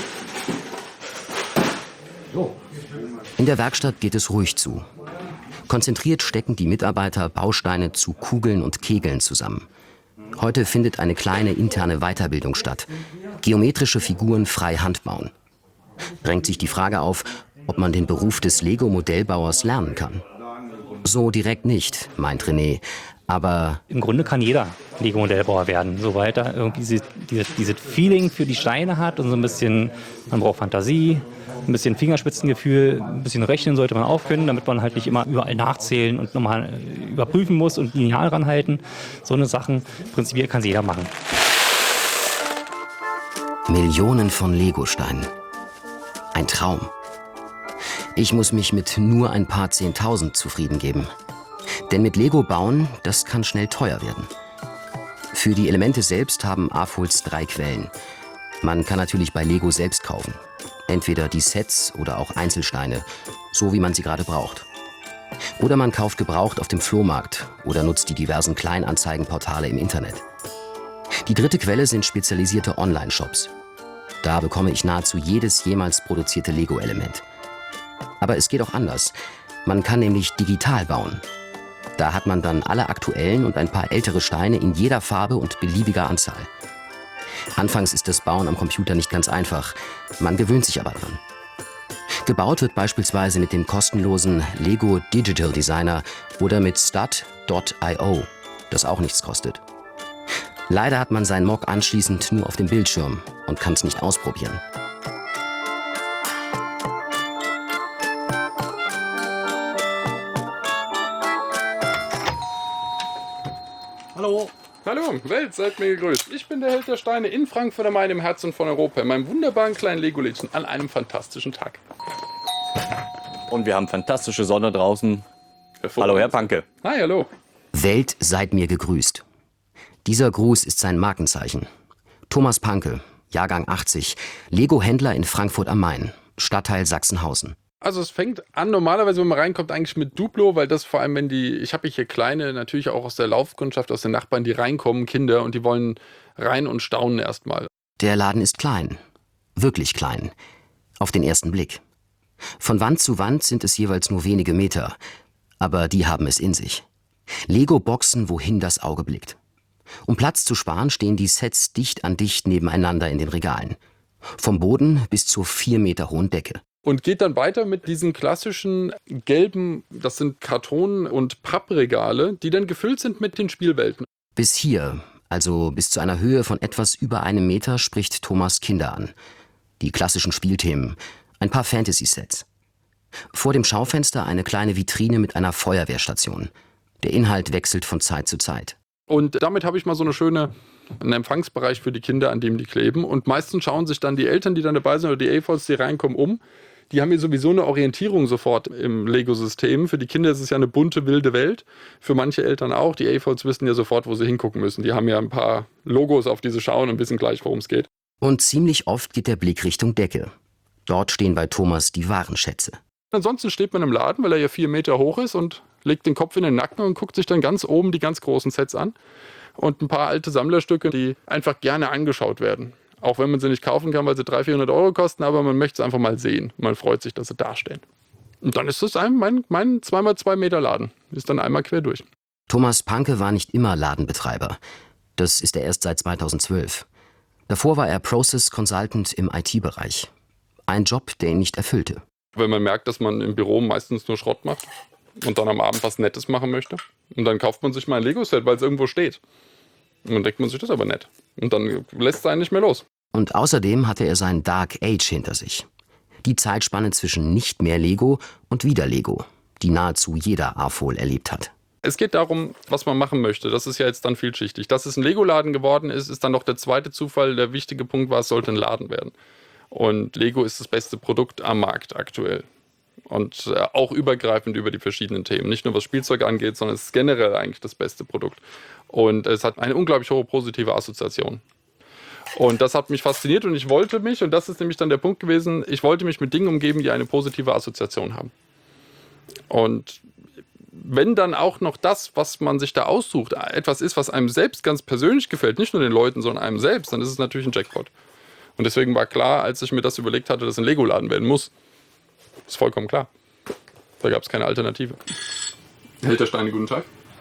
In der Werkstatt geht es ruhig zu. Konzentriert stecken die Mitarbeiter Bausteine zu Kugeln und Kegeln zusammen. Heute findet eine kleine interne Weiterbildung statt. Geometrische Figuren frei handbauen. Drängt sich die Frage auf, ob man den Beruf des Lego-Modellbauers lernen kann. So direkt nicht, meint René. Aber im Grunde kann jeder Lego-Modellbauer werden, soweit er irgendwie diese, diese, dieses Feeling für die Steine hat und so ein bisschen, man braucht Fantasie, ein bisschen Fingerspitzengefühl, ein bisschen rechnen sollte man auch können, damit man halt nicht immer überall nachzählen und nochmal überprüfen muss und Lineal ranhalten. So eine Sachen, prinzipiell kann es jeder machen. Millionen von Lego-Steinen. Ein Traum. Ich muss mich mit nur ein paar Zehntausend zufrieden geben. Denn mit Lego bauen, das kann schnell teuer werden. Für die Elemente selbst haben A F O Ls drei Quellen. Man kann natürlich bei Lego selbst kaufen. Entweder die Sets oder auch Einzelsteine, so wie man sie gerade braucht. Oder man kauft gebraucht auf dem Flohmarkt oder nutzt die diversen Kleinanzeigenportale im Internet. Die dritte Quelle sind spezialisierte Online-Shops. Da bekomme ich nahezu jedes jemals produzierte Lego-Element. Aber es geht auch anders. Man kann nämlich digital bauen. Da hat man dann alle aktuellen und ein paar ältere Steine in jeder Farbe und beliebiger Anzahl. Anfangs ist das Bauen am Computer nicht ganz einfach. Man gewöhnt sich aber dran. Gebaut wird beispielsweise mit dem kostenlosen Lego Digital Designer oder mit stud Punkt io, das auch nichts kostet. Leider hat man seinen Mock anschließend nur auf dem Bildschirm und kann es nicht ausprobieren. Hallo. Hallo, Welt, seid mir gegrüßt. Ich bin der Held der Steine in Frankfurt am Main, im Herzen von Europa, in meinem wunderbaren kleinen Lego-Lädchen an einem fantastischen Tag. Und wir haben fantastische Sonne draußen. Hallo, Herr Panke. Hi, hallo. Welt, seid mir gegrüßt. Dieser Gruß ist sein Markenzeichen. Thomas Panke, Jahrgang achtzig, Lego-Händler in Frankfurt am Main, Stadtteil Sachsenhausen. Also es fängt an normalerweise, wenn man reinkommt, eigentlich mit Duplo, weil das vor allem, wenn die, ich habe hier kleine, natürlich auch aus der Laufkundschaft, aus den Nachbarn, die reinkommen, Kinder, und die wollen rein und staunen erstmal. Der Laden ist klein, wirklich klein, auf den ersten Blick. Von Wand zu Wand sind es jeweils nur wenige Meter, aber die haben es in sich. Lego-Boxen, wohin das Auge blickt. Um Platz zu sparen, stehen die Sets dicht an dicht nebeneinander in den Regalen. Vom Boden bis zur vier Meter hohen Decke. Und geht dann weiter mit diesen klassischen gelben, das sind Karton- und Pappregale, die dann gefüllt sind mit den Spielwelten. Bis hier, also bis zu einer Höhe von etwas über einem Meter, spricht Thomas Kinder an. Die klassischen Spielthemen, ein paar Fantasy-Sets. Vor dem Schaufenster eine kleine Vitrine mit einer Feuerwehrstation. Der Inhalt wechselt von Zeit zu Zeit. Und damit habe ich mal so eine schöne, einen Empfangsbereich für die Kinder, an dem die kleben. Und meistens schauen sich dann die Eltern, die dann dabei sind, oder die A V Os, die reinkommen, um. Die haben hier sowieso eine Orientierung sofort im Lego-System. Für die Kinder ist es ja eine bunte, wilde Welt. Für manche Eltern auch. Die A V Os wissen ja sofort, wo sie hingucken müssen. Die haben ja ein paar Logos, auf die sie schauen und wissen gleich, worum es geht. Und ziemlich oft geht der Blick Richtung Decke. Dort stehen bei Thomas die wahren Schätze. Ansonsten steht man im Laden, weil er ja vier Meter hoch ist, und legt den Kopf in den Nacken und guckt sich dann ganz oben die ganz großen Sets an. Und ein paar alte Sammlerstücke, die einfach gerne angeschaut werden. Auch wenn man sie nicht kaufen kann, weil sie dreihundert, vierhundert Euro kosten, aber man möchte es einfach mal sehen. Man freut sich, dass sie da stehen. Und dann ist es ein, mein, mein zwei mal zwei Meter Laden. Ist dann einmal quer durch. Thomas Panke war nicht immer Ladenbetreiber. Das ist er erst seit zweitausendzwölf. Davor war er Process Consultant im I T-Bereich. Ein Job, der ihn nicht erfüllte. Wenn man merkt, dass man im Büro meistens nur Schrott macht und dann am Abend was Nettes machen möchte. Und dann kauft man sich mal ein Lego-Set, weil es irgendwo steht. Und dann denkt man sich, das ist aber nett. Und dann lässt es einen nicht mehr los. Und außerdem hatte er sein Dark Age hinter sich. Die Zeitspanne zwischen nicht mehr Lego und wieder Lego, die nahezu jeder A F O L erlebt hat. Es geht darum, was man machen möchte. Das ist ja jetzt dann vielschichtig. Dass es ein Lego-Laden geworden ist, ist dann noch der zweite Zufall. Der wichtige Punkt war, es sollte ein Laden werden. Und Lego ist das beste Produkt am Markt aktuell. Und äh, auch übergreifend über die verschiedenen Themen. Nicht nur was Spielzeug angeht, sondern es ist generell eigentlich das beste Produkt. Und es hat eine unglaublich hohe positive Assoziation. Und das hat mich fasziniert und ich wollte mich, und das ist nämlich dann der Punkt gewesen, ich wollte mich mit Dingen umgeben, die eine positive Assoziation haben. Und wenn dann auch noch das, was man sich da aussucht, etwas ist, was einem selbst ganz persönlich gefällt, nicht nur den Leuten, sondern einem selbst, dann ist es natürlich ein Jackpot. Und deswegen war klar, als ich mir das überlegt hatte, dass ein Lego-Laden werden muss, ist vollkommen klar. Da gab es keine Alternative. Held der Steine, guten Tag.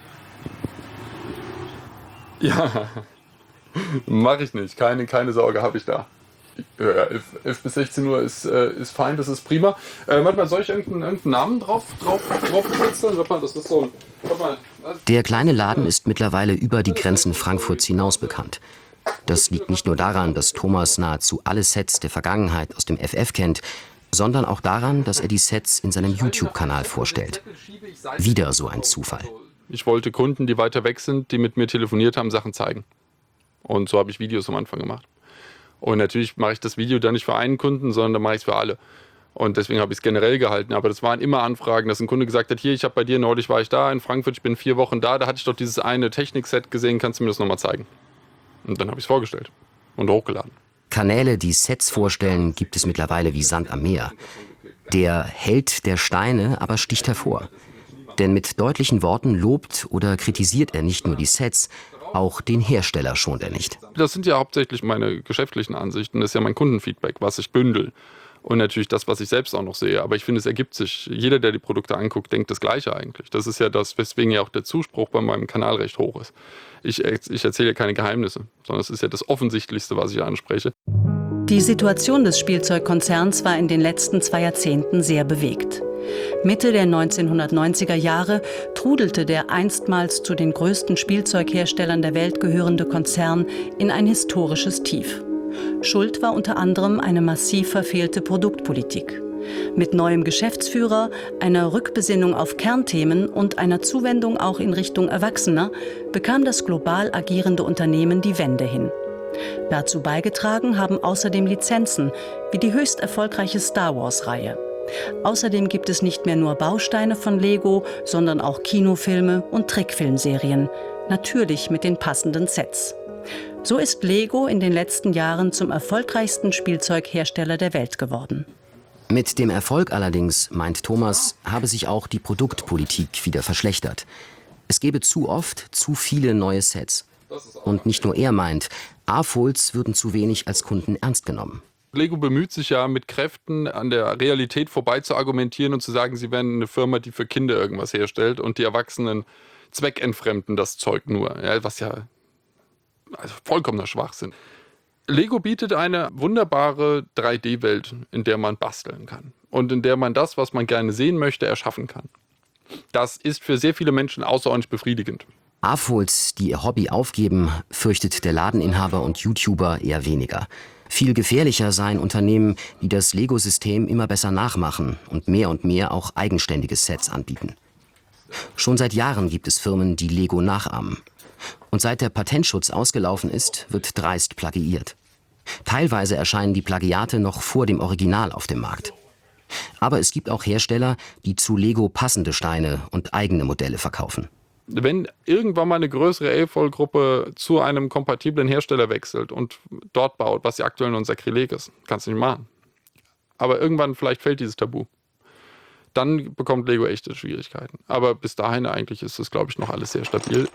Ja, mache ich nicht. Keine, keine Sorge habe ich da. Ja, elf bis sechzehn Uhr ist, äh, ist fein, das ist prima. Äh, manchmal soll ich irgendeinen, irgendeinen Namen drauf, drauf, drauf setzen? Das ist so ein, warte mal. Der kleine Laden ist mittlerweile über die Grenzen Frankfurts hinaus bekannt. Das liegt nicht nur daran, dass Thomas nahezu alle Sets der Vergangenheit aus dem F F kennt, sondern auch daran, dass er die Sets in seinem YouTube-Kanal vorstellt. Wieder so ein Zufall. Ich wollte Kunden, die weiter weg sind, die mit mir telefoniert haben, Sachen zeigen. Und so habe ich Videos am Anfang gemacht. Und natürlich mache ich das Video dann nicht für einen Kunden, sondern dann mache ich es für alle. Und deswegen habe ich es generell gehalten. Aber das waren immer Anfragen, dass ein Kunde gesagt hat, hier, ich habe bei dir, neulich war ich da in Frankfurt, ich bin vier Wochen da, da hatte ich doch dieses eine Technikset gesehen, kannst du mir das nochmal zeigen? Und dann habe ich es vorgestellt und hochgeladen. Kanäle, die Sets vorstellen, gibt es mittlerweile wie Sand am Meer. Der Held der Steine aber sticht hervor. Denn mit deutlichen Worten lobt oder kritisiert er nicht nur die Sets, auch den Hersteller schont er nicht. Das sind ja hauptsächlich meine geschäftlichen Ansichten, das ist ja mein Kundenfeedback, was ich bündel. Und natürlich das, was ich selbst auch noch sehe. Aber ich finde, es ergibt sich. Jeder, der die Produkte anguckt, denkt das Gleiche eigentlich. Das ist ja das, weswegen ja auch der Zuspruch bei meinem Kanal recht hoch ist. Ich, ich erzähle ja keine Geheimnisse, sondern es ist ja das Offensichtlichste, was ich anspreche. Die Situation des Spielzeugkonzerns war in den letzten zwei Jahrzehnten sehr bewegt. Mitte der neunzehnhundertneunziger Jahre trudelte der einstmals zu den größten Spielzeugherstellern der Welt gehörende Konzern in ein historisches Tief. Schuld war unter anderem eine massiv verfehlte Produktpolitik. Mit neuem Geschäftsführer, einer Rückbesinnung auf Kernthemen und einer Zuwendung auch in Richtung Erwachsener bekam das global agierende Unternehmen die Wende hin. Dazu beigetragen haben außerdem Lizenzen, wie die höchst erfolgreiche Star-Wars-Reihe. Außerdem gibt es nicht mehr nur Bausteine von Lego, sondern auch Kinofilme und Trickfilmserien, natürlich mit den passenden Sets. So ist Lego in den letzten Jahren zum erfolgreichsten Spielzeughersteller der Welt geworden. Mit dem Erfolg allerdings, meint Thomas, habe sich auch die Produktpolitik wieder verschlechtert. Es gebe zu oft zu viele neue Sets. Und nicht nur er meint, A-Folds würden zu wenig als Kunden ernst genommen. Lego bemüht sich ja mit Kräften an der Realität vorbei zu argumentieren und zu sagen, sie wären eine Firma, die für Kinder irgendwas herstellt und die Erwachsenen zweckentfremden das Zeug nur, ja, was ja also vollkommener Schwachsinn. Lego bietet eine wunderbare drei D Welt, in der man basteln kann und in der man das, was man gerne sehen möchte, erschaffen kann. Das ist für sehr viele Menschen außerordentlich befriedigend. A-Folds, die ihr Hobby aufgeben, fürchtet der Ladeninhaber und YouTuber eher weniger. Viel gefährlicher seien Unternehmen, die das Lego-System immer besser nachmachen und mehr und mehr auch eigenständige Sets anbieten. Schon seit Jahren gibt es Firmen, die Lego nachahmen. Und seit der Patentschutz ausgelaufen ist, wird dreist plagiiert. Teilweise erscheinen die Plagiate noch vor dem Original auf dem Markt. Aber es gibt auch Hersteller, die zu Lego passende Steine und eigene Modelle verkaufen. Wenn irgendwann mal eine größere A-Fold-Gruppe zu einem kompatiblen Hersteller wechselt und dort baut, was ja aktuell nur ein Sakrileg ist, kannst du nicht machen. Aber irgendwann vielleicht fällt dieses Tabu. Dann bekommt Lego echte Schwierigkeiten. Aber bis dahin eigentlich ist es, glaube ich, noch alles sehr stabil.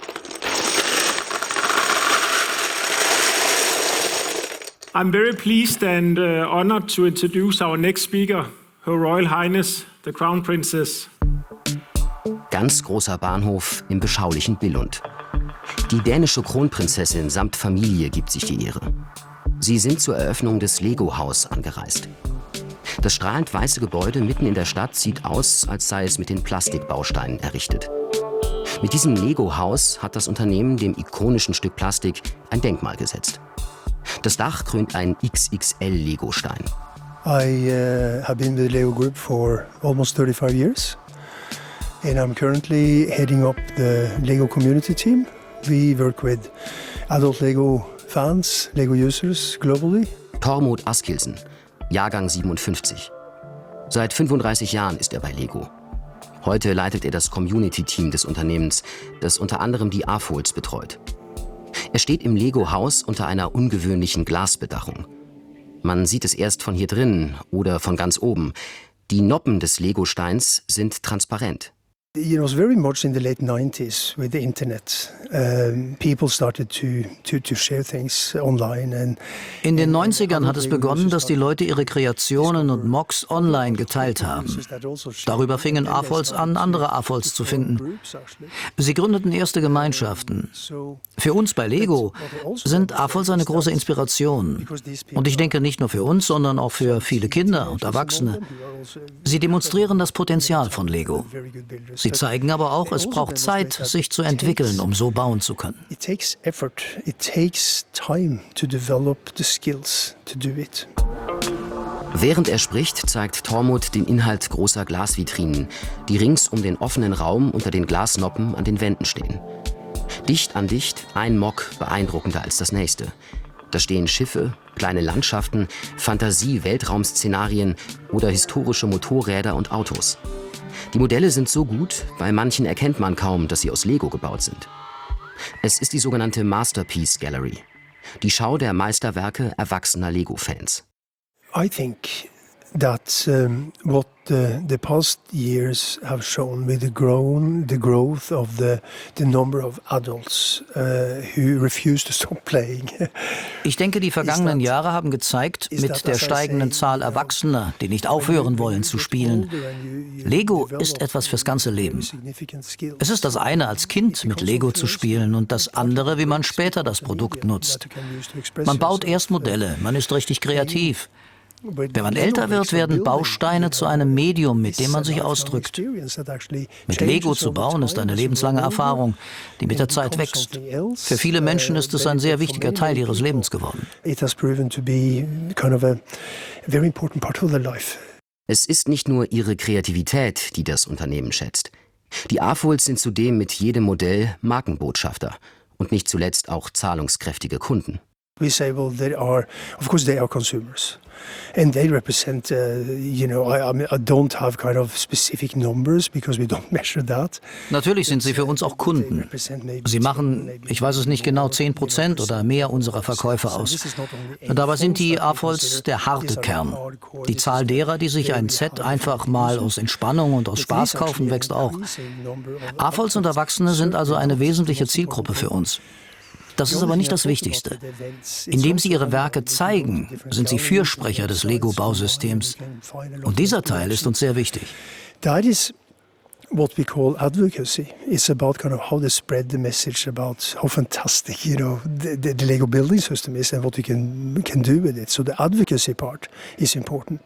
I'm very pleased and uh, honored to introduce our next speaker, Her Royal Highness, the Crown Princess. Ganz großer Bahnhof im beschaulichen Billund. Die dänische Kronprinzessin samt Familie gibt sich die Ehre. Sie sind zur Eröffnung des Lego-Haus angereist. Das strahlend weiße Gebäude mitten in der Stadt sieht aus, als sei es mit den Plastikbausteinen errichtet. Mit diesem Lego-Haus hat das Unternehmen dem ikonischen Stück Plastik ein Denkmal gesetzt. Das Dach krönt ein X X L-Lego-Stein. I uh, have been with the Lego Group for almost thirty-five years. And I'm currently heading up the Lego community team. We work with adult Lego fans, Lego users globally. Tormod Askildsen, Jahrgang siebenundfünfzig. Seit fünfunddreißig Jahren ist er bei Lego. Heute leitet er das Community-Team des Unternehmens, das unter anderem die A-Folds betreut. Er steht im Lego-Haus unter einer ungewöhnlichen Glasbedachung. Man sieht es erst von hier drinnen oder von ganz oben. Die Noppen des Lego-Steins sind transparent. It was very much in the late nineties with the internet. Um, people started to, to, to share things online. And in den neunzigern hat es begonnen, dass die Leute ihre Kreationen und Mocks online geteilt haben. Darüber fingen A-Folds an, andere A-Folds zu finden. Sie gründeten erste Gemeinschaften. Für uns bei Lego sind A-Folds eine große Inspiration. Und ich denke nicht nur für uns, sondern auch für viele Kinder und Erwachsene. Sie demonstrieren das Potenzial von Lego. Sie zeigen aber auch, es braucht Zeit, sich zu entwickeln, um so bauen zu können. It takes effort. It takes time to develop the skills to do it. Während er spricht, zeigt Tormod den Inhalt großer Glasvitrinen, die rings um den offenen Raum unter den Glasnoppen an den Wänden stehen. Dicht an dicht, ein Mock beeindruckender als das nächste. Da stehen Schiffe, kleine Landschaften, Fantasie-Weltraum-Szenarien oder historische Motorräder und Autos. Die Modelle sind so gut, bei manchen erkennt man kaum, dass sie aus Lego gebaut sind. Es ist die sogenannte Masterpiece Gallery, die Schau der Meisterwerke erwachsener Lego-Fans. I think that um, what the, the past years have shown with the, grown, the growth of the, the number of adults uh, who refuse to stop playing. Ich denke, die vergangenen Jahre haben gezeigt, mit der steigenden Zahl Erwachsener, die nicht aufhören wollen zu spielen, Lego ist etwas fürs ganze Leben. Es ist das eine, als Kind mit Lego zu spielen und das andere, wie man später das Produkt nutzt. Man baut erst Modelle, man ist richtig kreativ. Wenn man älter wird, werden Bausteine zu einem Medium, mit dem man sich ausdrückt. Mit Lego zu bauen ist eine lebenslange Erfahrung, die mit der Zeit wächst. Für viele Menschen ist es ein sehr wichtiger Teil ihres Lebens geworden. Es ist nicht nur ihre Kreativität, die das Unternehmen schätzt. Die AFOLs sind zudem mit jedem Modell Markenbotschafter und nicht zuletzt auch zahlungskräftige Kunden. We say, well, they are, of course, they are consumers, and they represent, uh, you know, I, I, mean, I don't have kind of specific numbers because we don't measure that. Natürlich sind sie für uns auch Kunden. Sie machen, ich weiß es nicht genau, zehn Prozent oder mehr unserer Verkäufe aus. Dabei sind die AFOLs der harte Kern. Die Zahl derer, die sich ein Set einfach mal aus Entspannung und aus Spaß kaufen, wächst auch. AFOLs und Erwachsene sind also eine wesentliche Zielgruppe für uns. Das ist aber nicht das Wichtigste. Indem sie ihre Werke zeigen, sind sie Fürsprecher des Lego-Bausystems. Und dieser Teil ist uns sehr wichtig. That is what we call advocacy. It's about kind of how they spread the message about how fantastic, you know, the, the, the Lego building system is and what we can, can do with it. So the advocacy part is important.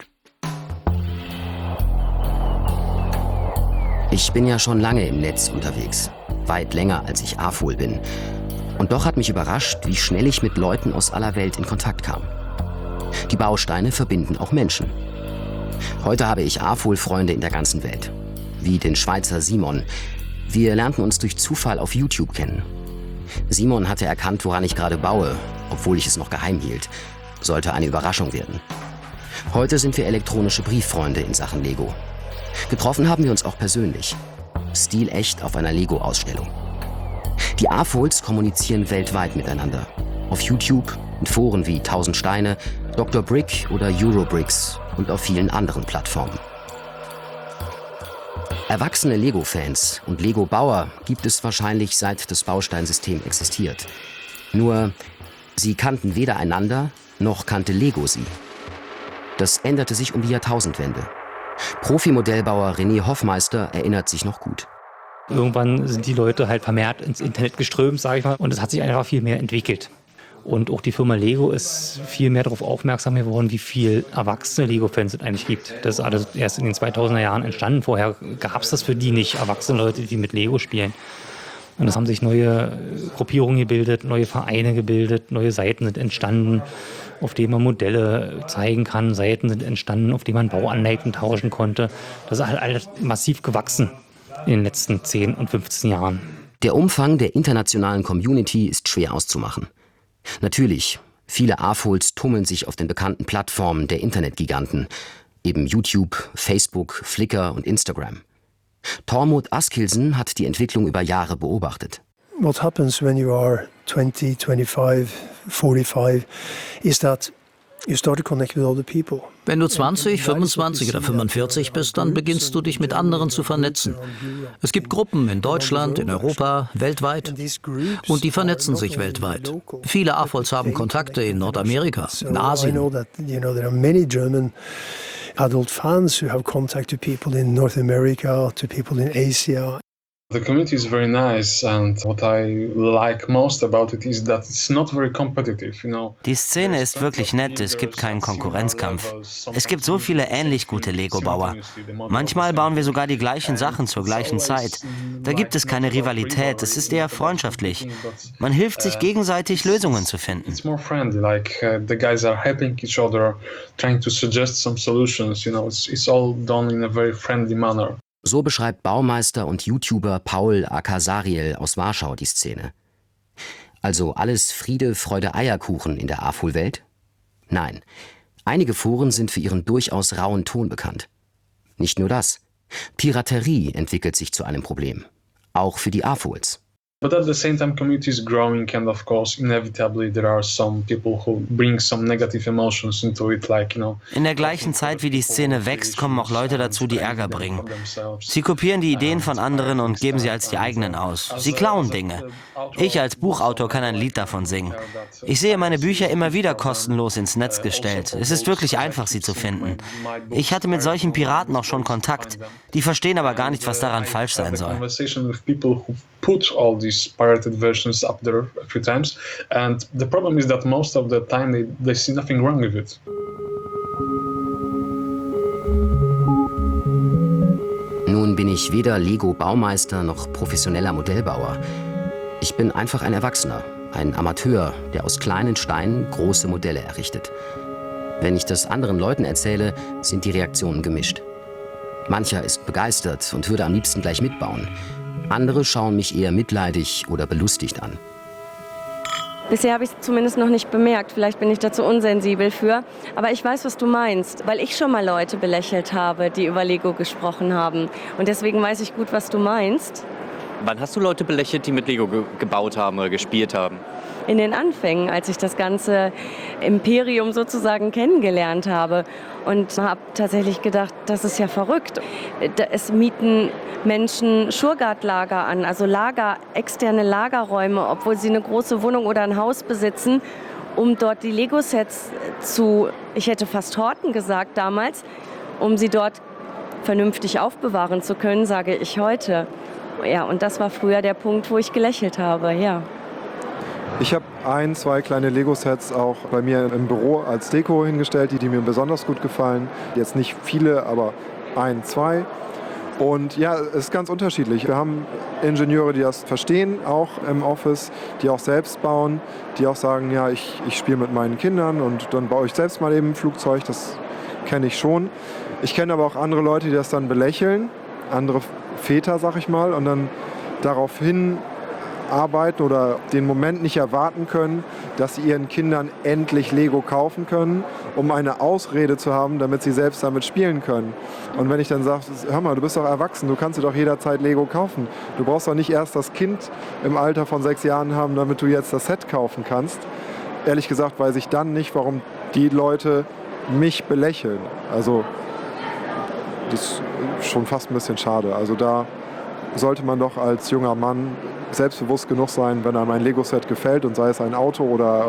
Ich bin ja schon lange im Netz unterwegs. Weit länger, als ich AFOL bin. Und doch hat mich überrascht, wie schnell ich mit Leuten aus aller Welt in Kontakt kam. Die Bausteine verbinden auch Menschen. Heute habe ich AFOL-Freunde in der ganzen Welt. Wie den Schweizer Simon. Wir lernten uns durch Zufall auf YouTube kennen. Simon hatte erkannt, woran ich gerade baue, obwohl ich es noch geheim hielt. Sollte eine Überraschung werden. Heute sind wir elektronische Brieffreunde in Sachen Lego. Getroffen haben wir uns auch persönlich. Stilecht auf einer Lego-Ausstellung. Die AFOLs kommunizieren weltweit miteinander. Auf YouTube, in Foren wie tausend Steine, Doktor Brick oder Eurobricks und auf vielen anderen Plattformen. Erwachsene Lego-Fans und Lego-Bauer gibt es wahrscheinlich seit das Bausteinsystem existiert. Nur, sie kannten weder einander, noch kannte Lego sie. Das änderte sich um die Jahrtausendwende. Profimodellbauer René Hoffmeister erinnert sich noch gut. Irgendwann sind die Leute halt vermehrt ins Internet geströmt, sage ich mal, und es hat sich einfach viel mehr entwickelt. Und auch die Firma Lego ist viel mehr darauf aufmerksam geworden, wie viel erwachsene Lego-Fans es eigentlich gibt. Das ist alles erst in den zweitausender Jahren entstanden. Vorher gab es das für die nicht, erwachsene Leute, die mit Lego spielen. Und es haben sich neue Gruppierungen gebildet, neue Vereine gebildet, neue Seiten sind entstanden, auf denen man Modelle zeigen kann. Seiten sind entstanden, auf denen man Bauanleitungen tauschen konnte. Das ist halt alles massiv gewachsen in den letzten zehn und fünfzehn Jahren. Der Umfang der internationalen Community ist schwer auszumachen. Natürlich, viele AFOLs tummeln sich auf den bekannten Plattformen der Internetgiganten, eben YouTube, Facebook, Flickr und Instagram. Tormod Askildsen hat die Entwicklung über Jahre beobachtet. What happens when you are twenty, twenty-five, forty-five is that you start to connect with other people. Wenn du zwanzig, fünfundzwanzig oder fünfundvierzig bist, dann beginnst du dich mit anderen zu vernetzen. Es gibt Gruppen in Deutschland, in Europa, weltweit. Und die vernetzen sich weltweit. Viele AFOLs haben Kontakte in Nordamerika, in Asien. Adult fans who have contact to people in North America, to people in Asia. The community is very nice, and what I like most about it is that it's not very competitive, you know. Die Szene ist wirklich nett, es gibt keinen Konkurrenzkampf. Es gibt so viele ähnlich gute Lego-Bauer. Manchmal bauen wir sogar die gleichen Sachen zur gleichen Zeit. Da gibt es keine Rivalität, es ist eher freundschaftlich. Man hilft sich gegenseitig, Lösungen zu finden. It's more friendly, like uh, the guys are helping each other, trying to suggest some solutions, you know. It's, it's all done in a very friendly manner. So beschreibt Baumeister und YouTuber Paul aka Sariel aus Warschau die Szene. Also alles Friede, Freude, Eierkuchen in der AFOL-Welt? Nein, einige Foren sind für ihren durchaus rauen Ton bekannt. Nicht nur das, Piraterie entwickelt sich zu einem Problem, auch für die AFOLs. But at the same time, community is growing, and of course, inevitably, there are some people who bring some negative emotions into it, like, you know. In der gleichen Zeit, wie die Szene wächst, kommen auch Leute dazu, die Ärger bringen. Sie kopieren die Ideen von anderen und geben sie als die eigenen aus. Sie klauen Dinge. Ich als Buchautor kann ein Lied davon singen. Ich sehe meine Bücher immer wieder kostenlos ins Netz gestellt. Es ist wirklich einfach, sie zu finden. Ich hatte mit solchen Piraten auch schon Kontakt. Die verstehen aber gar nicht, was daran falsch sein soll. Put all these pirated versions up there a few times, and the problem is that most of the time they, they see nothing wrong with it. Nun bin ich weder Lego-Baumeister noch professioneller Modellbauer. Ich bin einfach ein Erwachsener, ein Amateur, der aus kleinen Steinen große Modelle errichtet. Wenn ich das anderen Leuten erzähle, sind die Reaktionen gemischt. Mancher ist begeistert und würde am liebsten gleich mitbauen. Andere schauen mich eher mitleidig oder belustigt an. Bisher habe ich es zumindest noch nicht bemerkt. Vielleicht bin ich dazu unsensibel für. Aber ich weiß, was du meinst, weil ich schon mal Leute belächelt habe, die über Lego gesprochen haben. Und deswegen weiß ich gut, was du meinst. Wann hast du Leute belächelt, die mit Lego ge- gebaut haben oder gespielt haben? In den Anfängen, als ich das ganze Imperium sozusagen kennengelernt habe. Und habe tatsächlich gedacht, das ist ja verrückt. Es mieten Menschen Schurgard-Lager an, also Lager, externe Lagerräume, obwohl sie eine große Wohnung oder ein Haus besitzen, um dort die Lego-Sets zu, ich hätte fast horten gesagt damals, um sie dort vernünftig aufbewahren zu können, sage ich heute. Ja, und das war früher der Punkt, wo ich gelächelt habe, ja. Ich habe ein, zwei kleine Lego-Sets auch bei mir im Büro als Deko hingestellt, die, die mir besonders gut gefallen. Jetzt nicht viele, aber ein, zwei. Und ja, es ist ganz unterschiedlich. Wir haben Ingenieure, die das verstehen, auch im Office, die auch selbst bauen, die auch sagen, ja, ich, ich spiele mit meinen Kindern und dann baue ich selbst mal eben ein Flugzeug, das kenne ich schon. Ich kenne aber auch andere Leute, die das dann belächeln, andere Väter, sag ich mal, und dann daraufhin arbeiten oder den Moment nicht erwarten können, dass sie ihren Kindern endlich Lego kaufen können, um eine Ausrede zu haben, damit sie selbst damit spielen können. Und wenn ich dann sage, hör mal, du bist doch erwachsen, du kannst dir doch jederzeit Lego kaufen. Du brauchst doch nicht erst das Kind im Alter von sechs Jahren haben, damit du jetzt das Set kaufen kannst. Ehrlich gesagt weiß ich dann nicht, warum die Leute mich belächeln. Also das ist schon fast ein bisschen schade. Also da sollte man doch als junger Mann selbstbewusst genug sein, wenn einem ein Lego-Set gefällt und sei es ein Auto oder,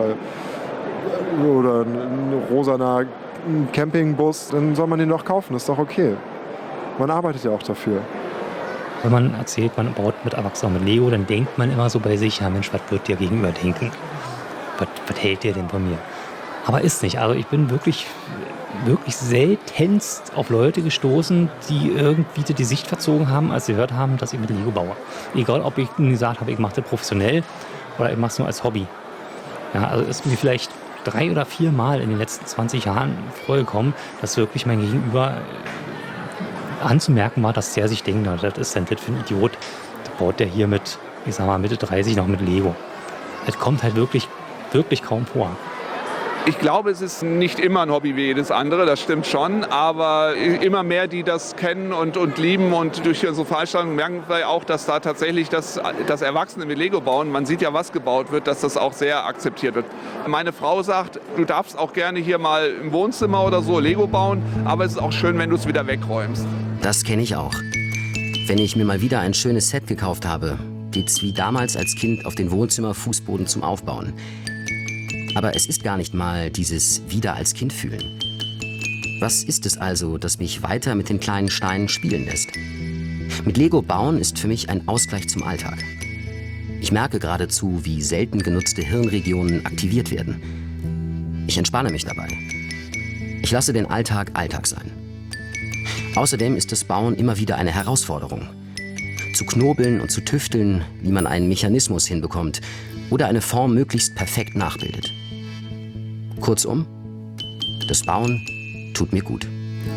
oder ein rosaner Campingbus, dann soll man den doch kaufen, das ist doch okay. Man arbeitet ja auch dafür. Wenn man erzählt, man baut mit Erwachsenen mit Lego, dann denkt man immer so bei sich, ja Mensch, was wird dir gegenüber denken? Was, was hält dir denn von mir? Aber ist nicht. Also ich bin wirklich, wirklich seltenst auf Leute gestoßen, die irgendwie die Sicht verzogen haben, als sie gehört haben, dass ich mit Lego baue. Egal, ob ich gesagt habe, ich mache das professionell oder ich mache es nur als Hobby. Ja, also ist mir vielleicht drei oder vier Mal in den letzten zwanzig Jahren vorgekommen, dass wirklich mein Gegenüber anzumerken war, dass der sich denkt, das ist denn das für ein Idiot. Da baut der hier mit, ich sag mal, Mitte dreißig noch mit Lego. Das kommt halt wirklich, wirklich kaum vor. Ich glaube, es ist nicht immer ein Hobby wie jedes andere, das stimmt schon, aber immer mehr, die das kennen und, und lieben und durch so Veranstaltungen merken wir auch, dass da tatsächlich das, das Erwachsene mit Lego bauen, man sieht ja, was gebaut wird, dass das auch sehr akzeptiert wird. Meine Frau sagt, du darfst auch gerne hier mal im Wohnzimmer oder so Lego bauen, aber es ist auch schön, wenn du es wieder wegräumst. Das kenne ich auch. Wenn ich mir mal wieder ein schönes Set gekauft habe, geht's wie damals als Kind auf den Wohnzimmerfußboden zum Aufbauen. Aber es ist gar nicht mal dieses wieder als Kind fühlen. Was ist es also, das mich weiter mit den kleinen Steinen spielen lässt? Mit Lego bauen ist für mich ein Ausgleich zum Alltag. Ich merke geradezu, wie selten genutzte Hirnregionen aktiviert werden. Ich entspanne mich dabei. Ich lasse den Alltag Alltag sein. Außerdem ist das Bauen immer wieder eine Herausforderung. Zu knobeln und zu tüfteln, wie man einen Mechanismus hinbekommt oder eine Form möglichst perfekt nachbildet. Kurzum, das Bauen tut mir gut.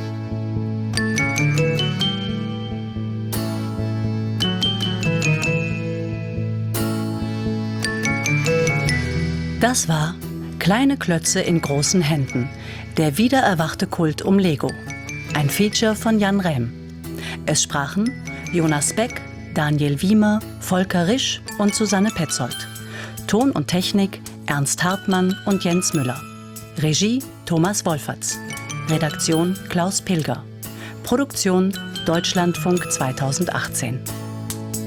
Das war Kleine Klötze in großen Händen, der wiedererwachte Kult um Lego. Ein Feature von Jan Rehm. Es sprachen Jonas Beck, Daniel Wiemer, Volker Risch und Susanne Petzold. Ton und Technik Ernst Hartmann und Jens Müller. Regie Thomas Wolferts. Redaktion Klaus Pilger. Produktion Deutschlandfunk zweitausendachtzehn.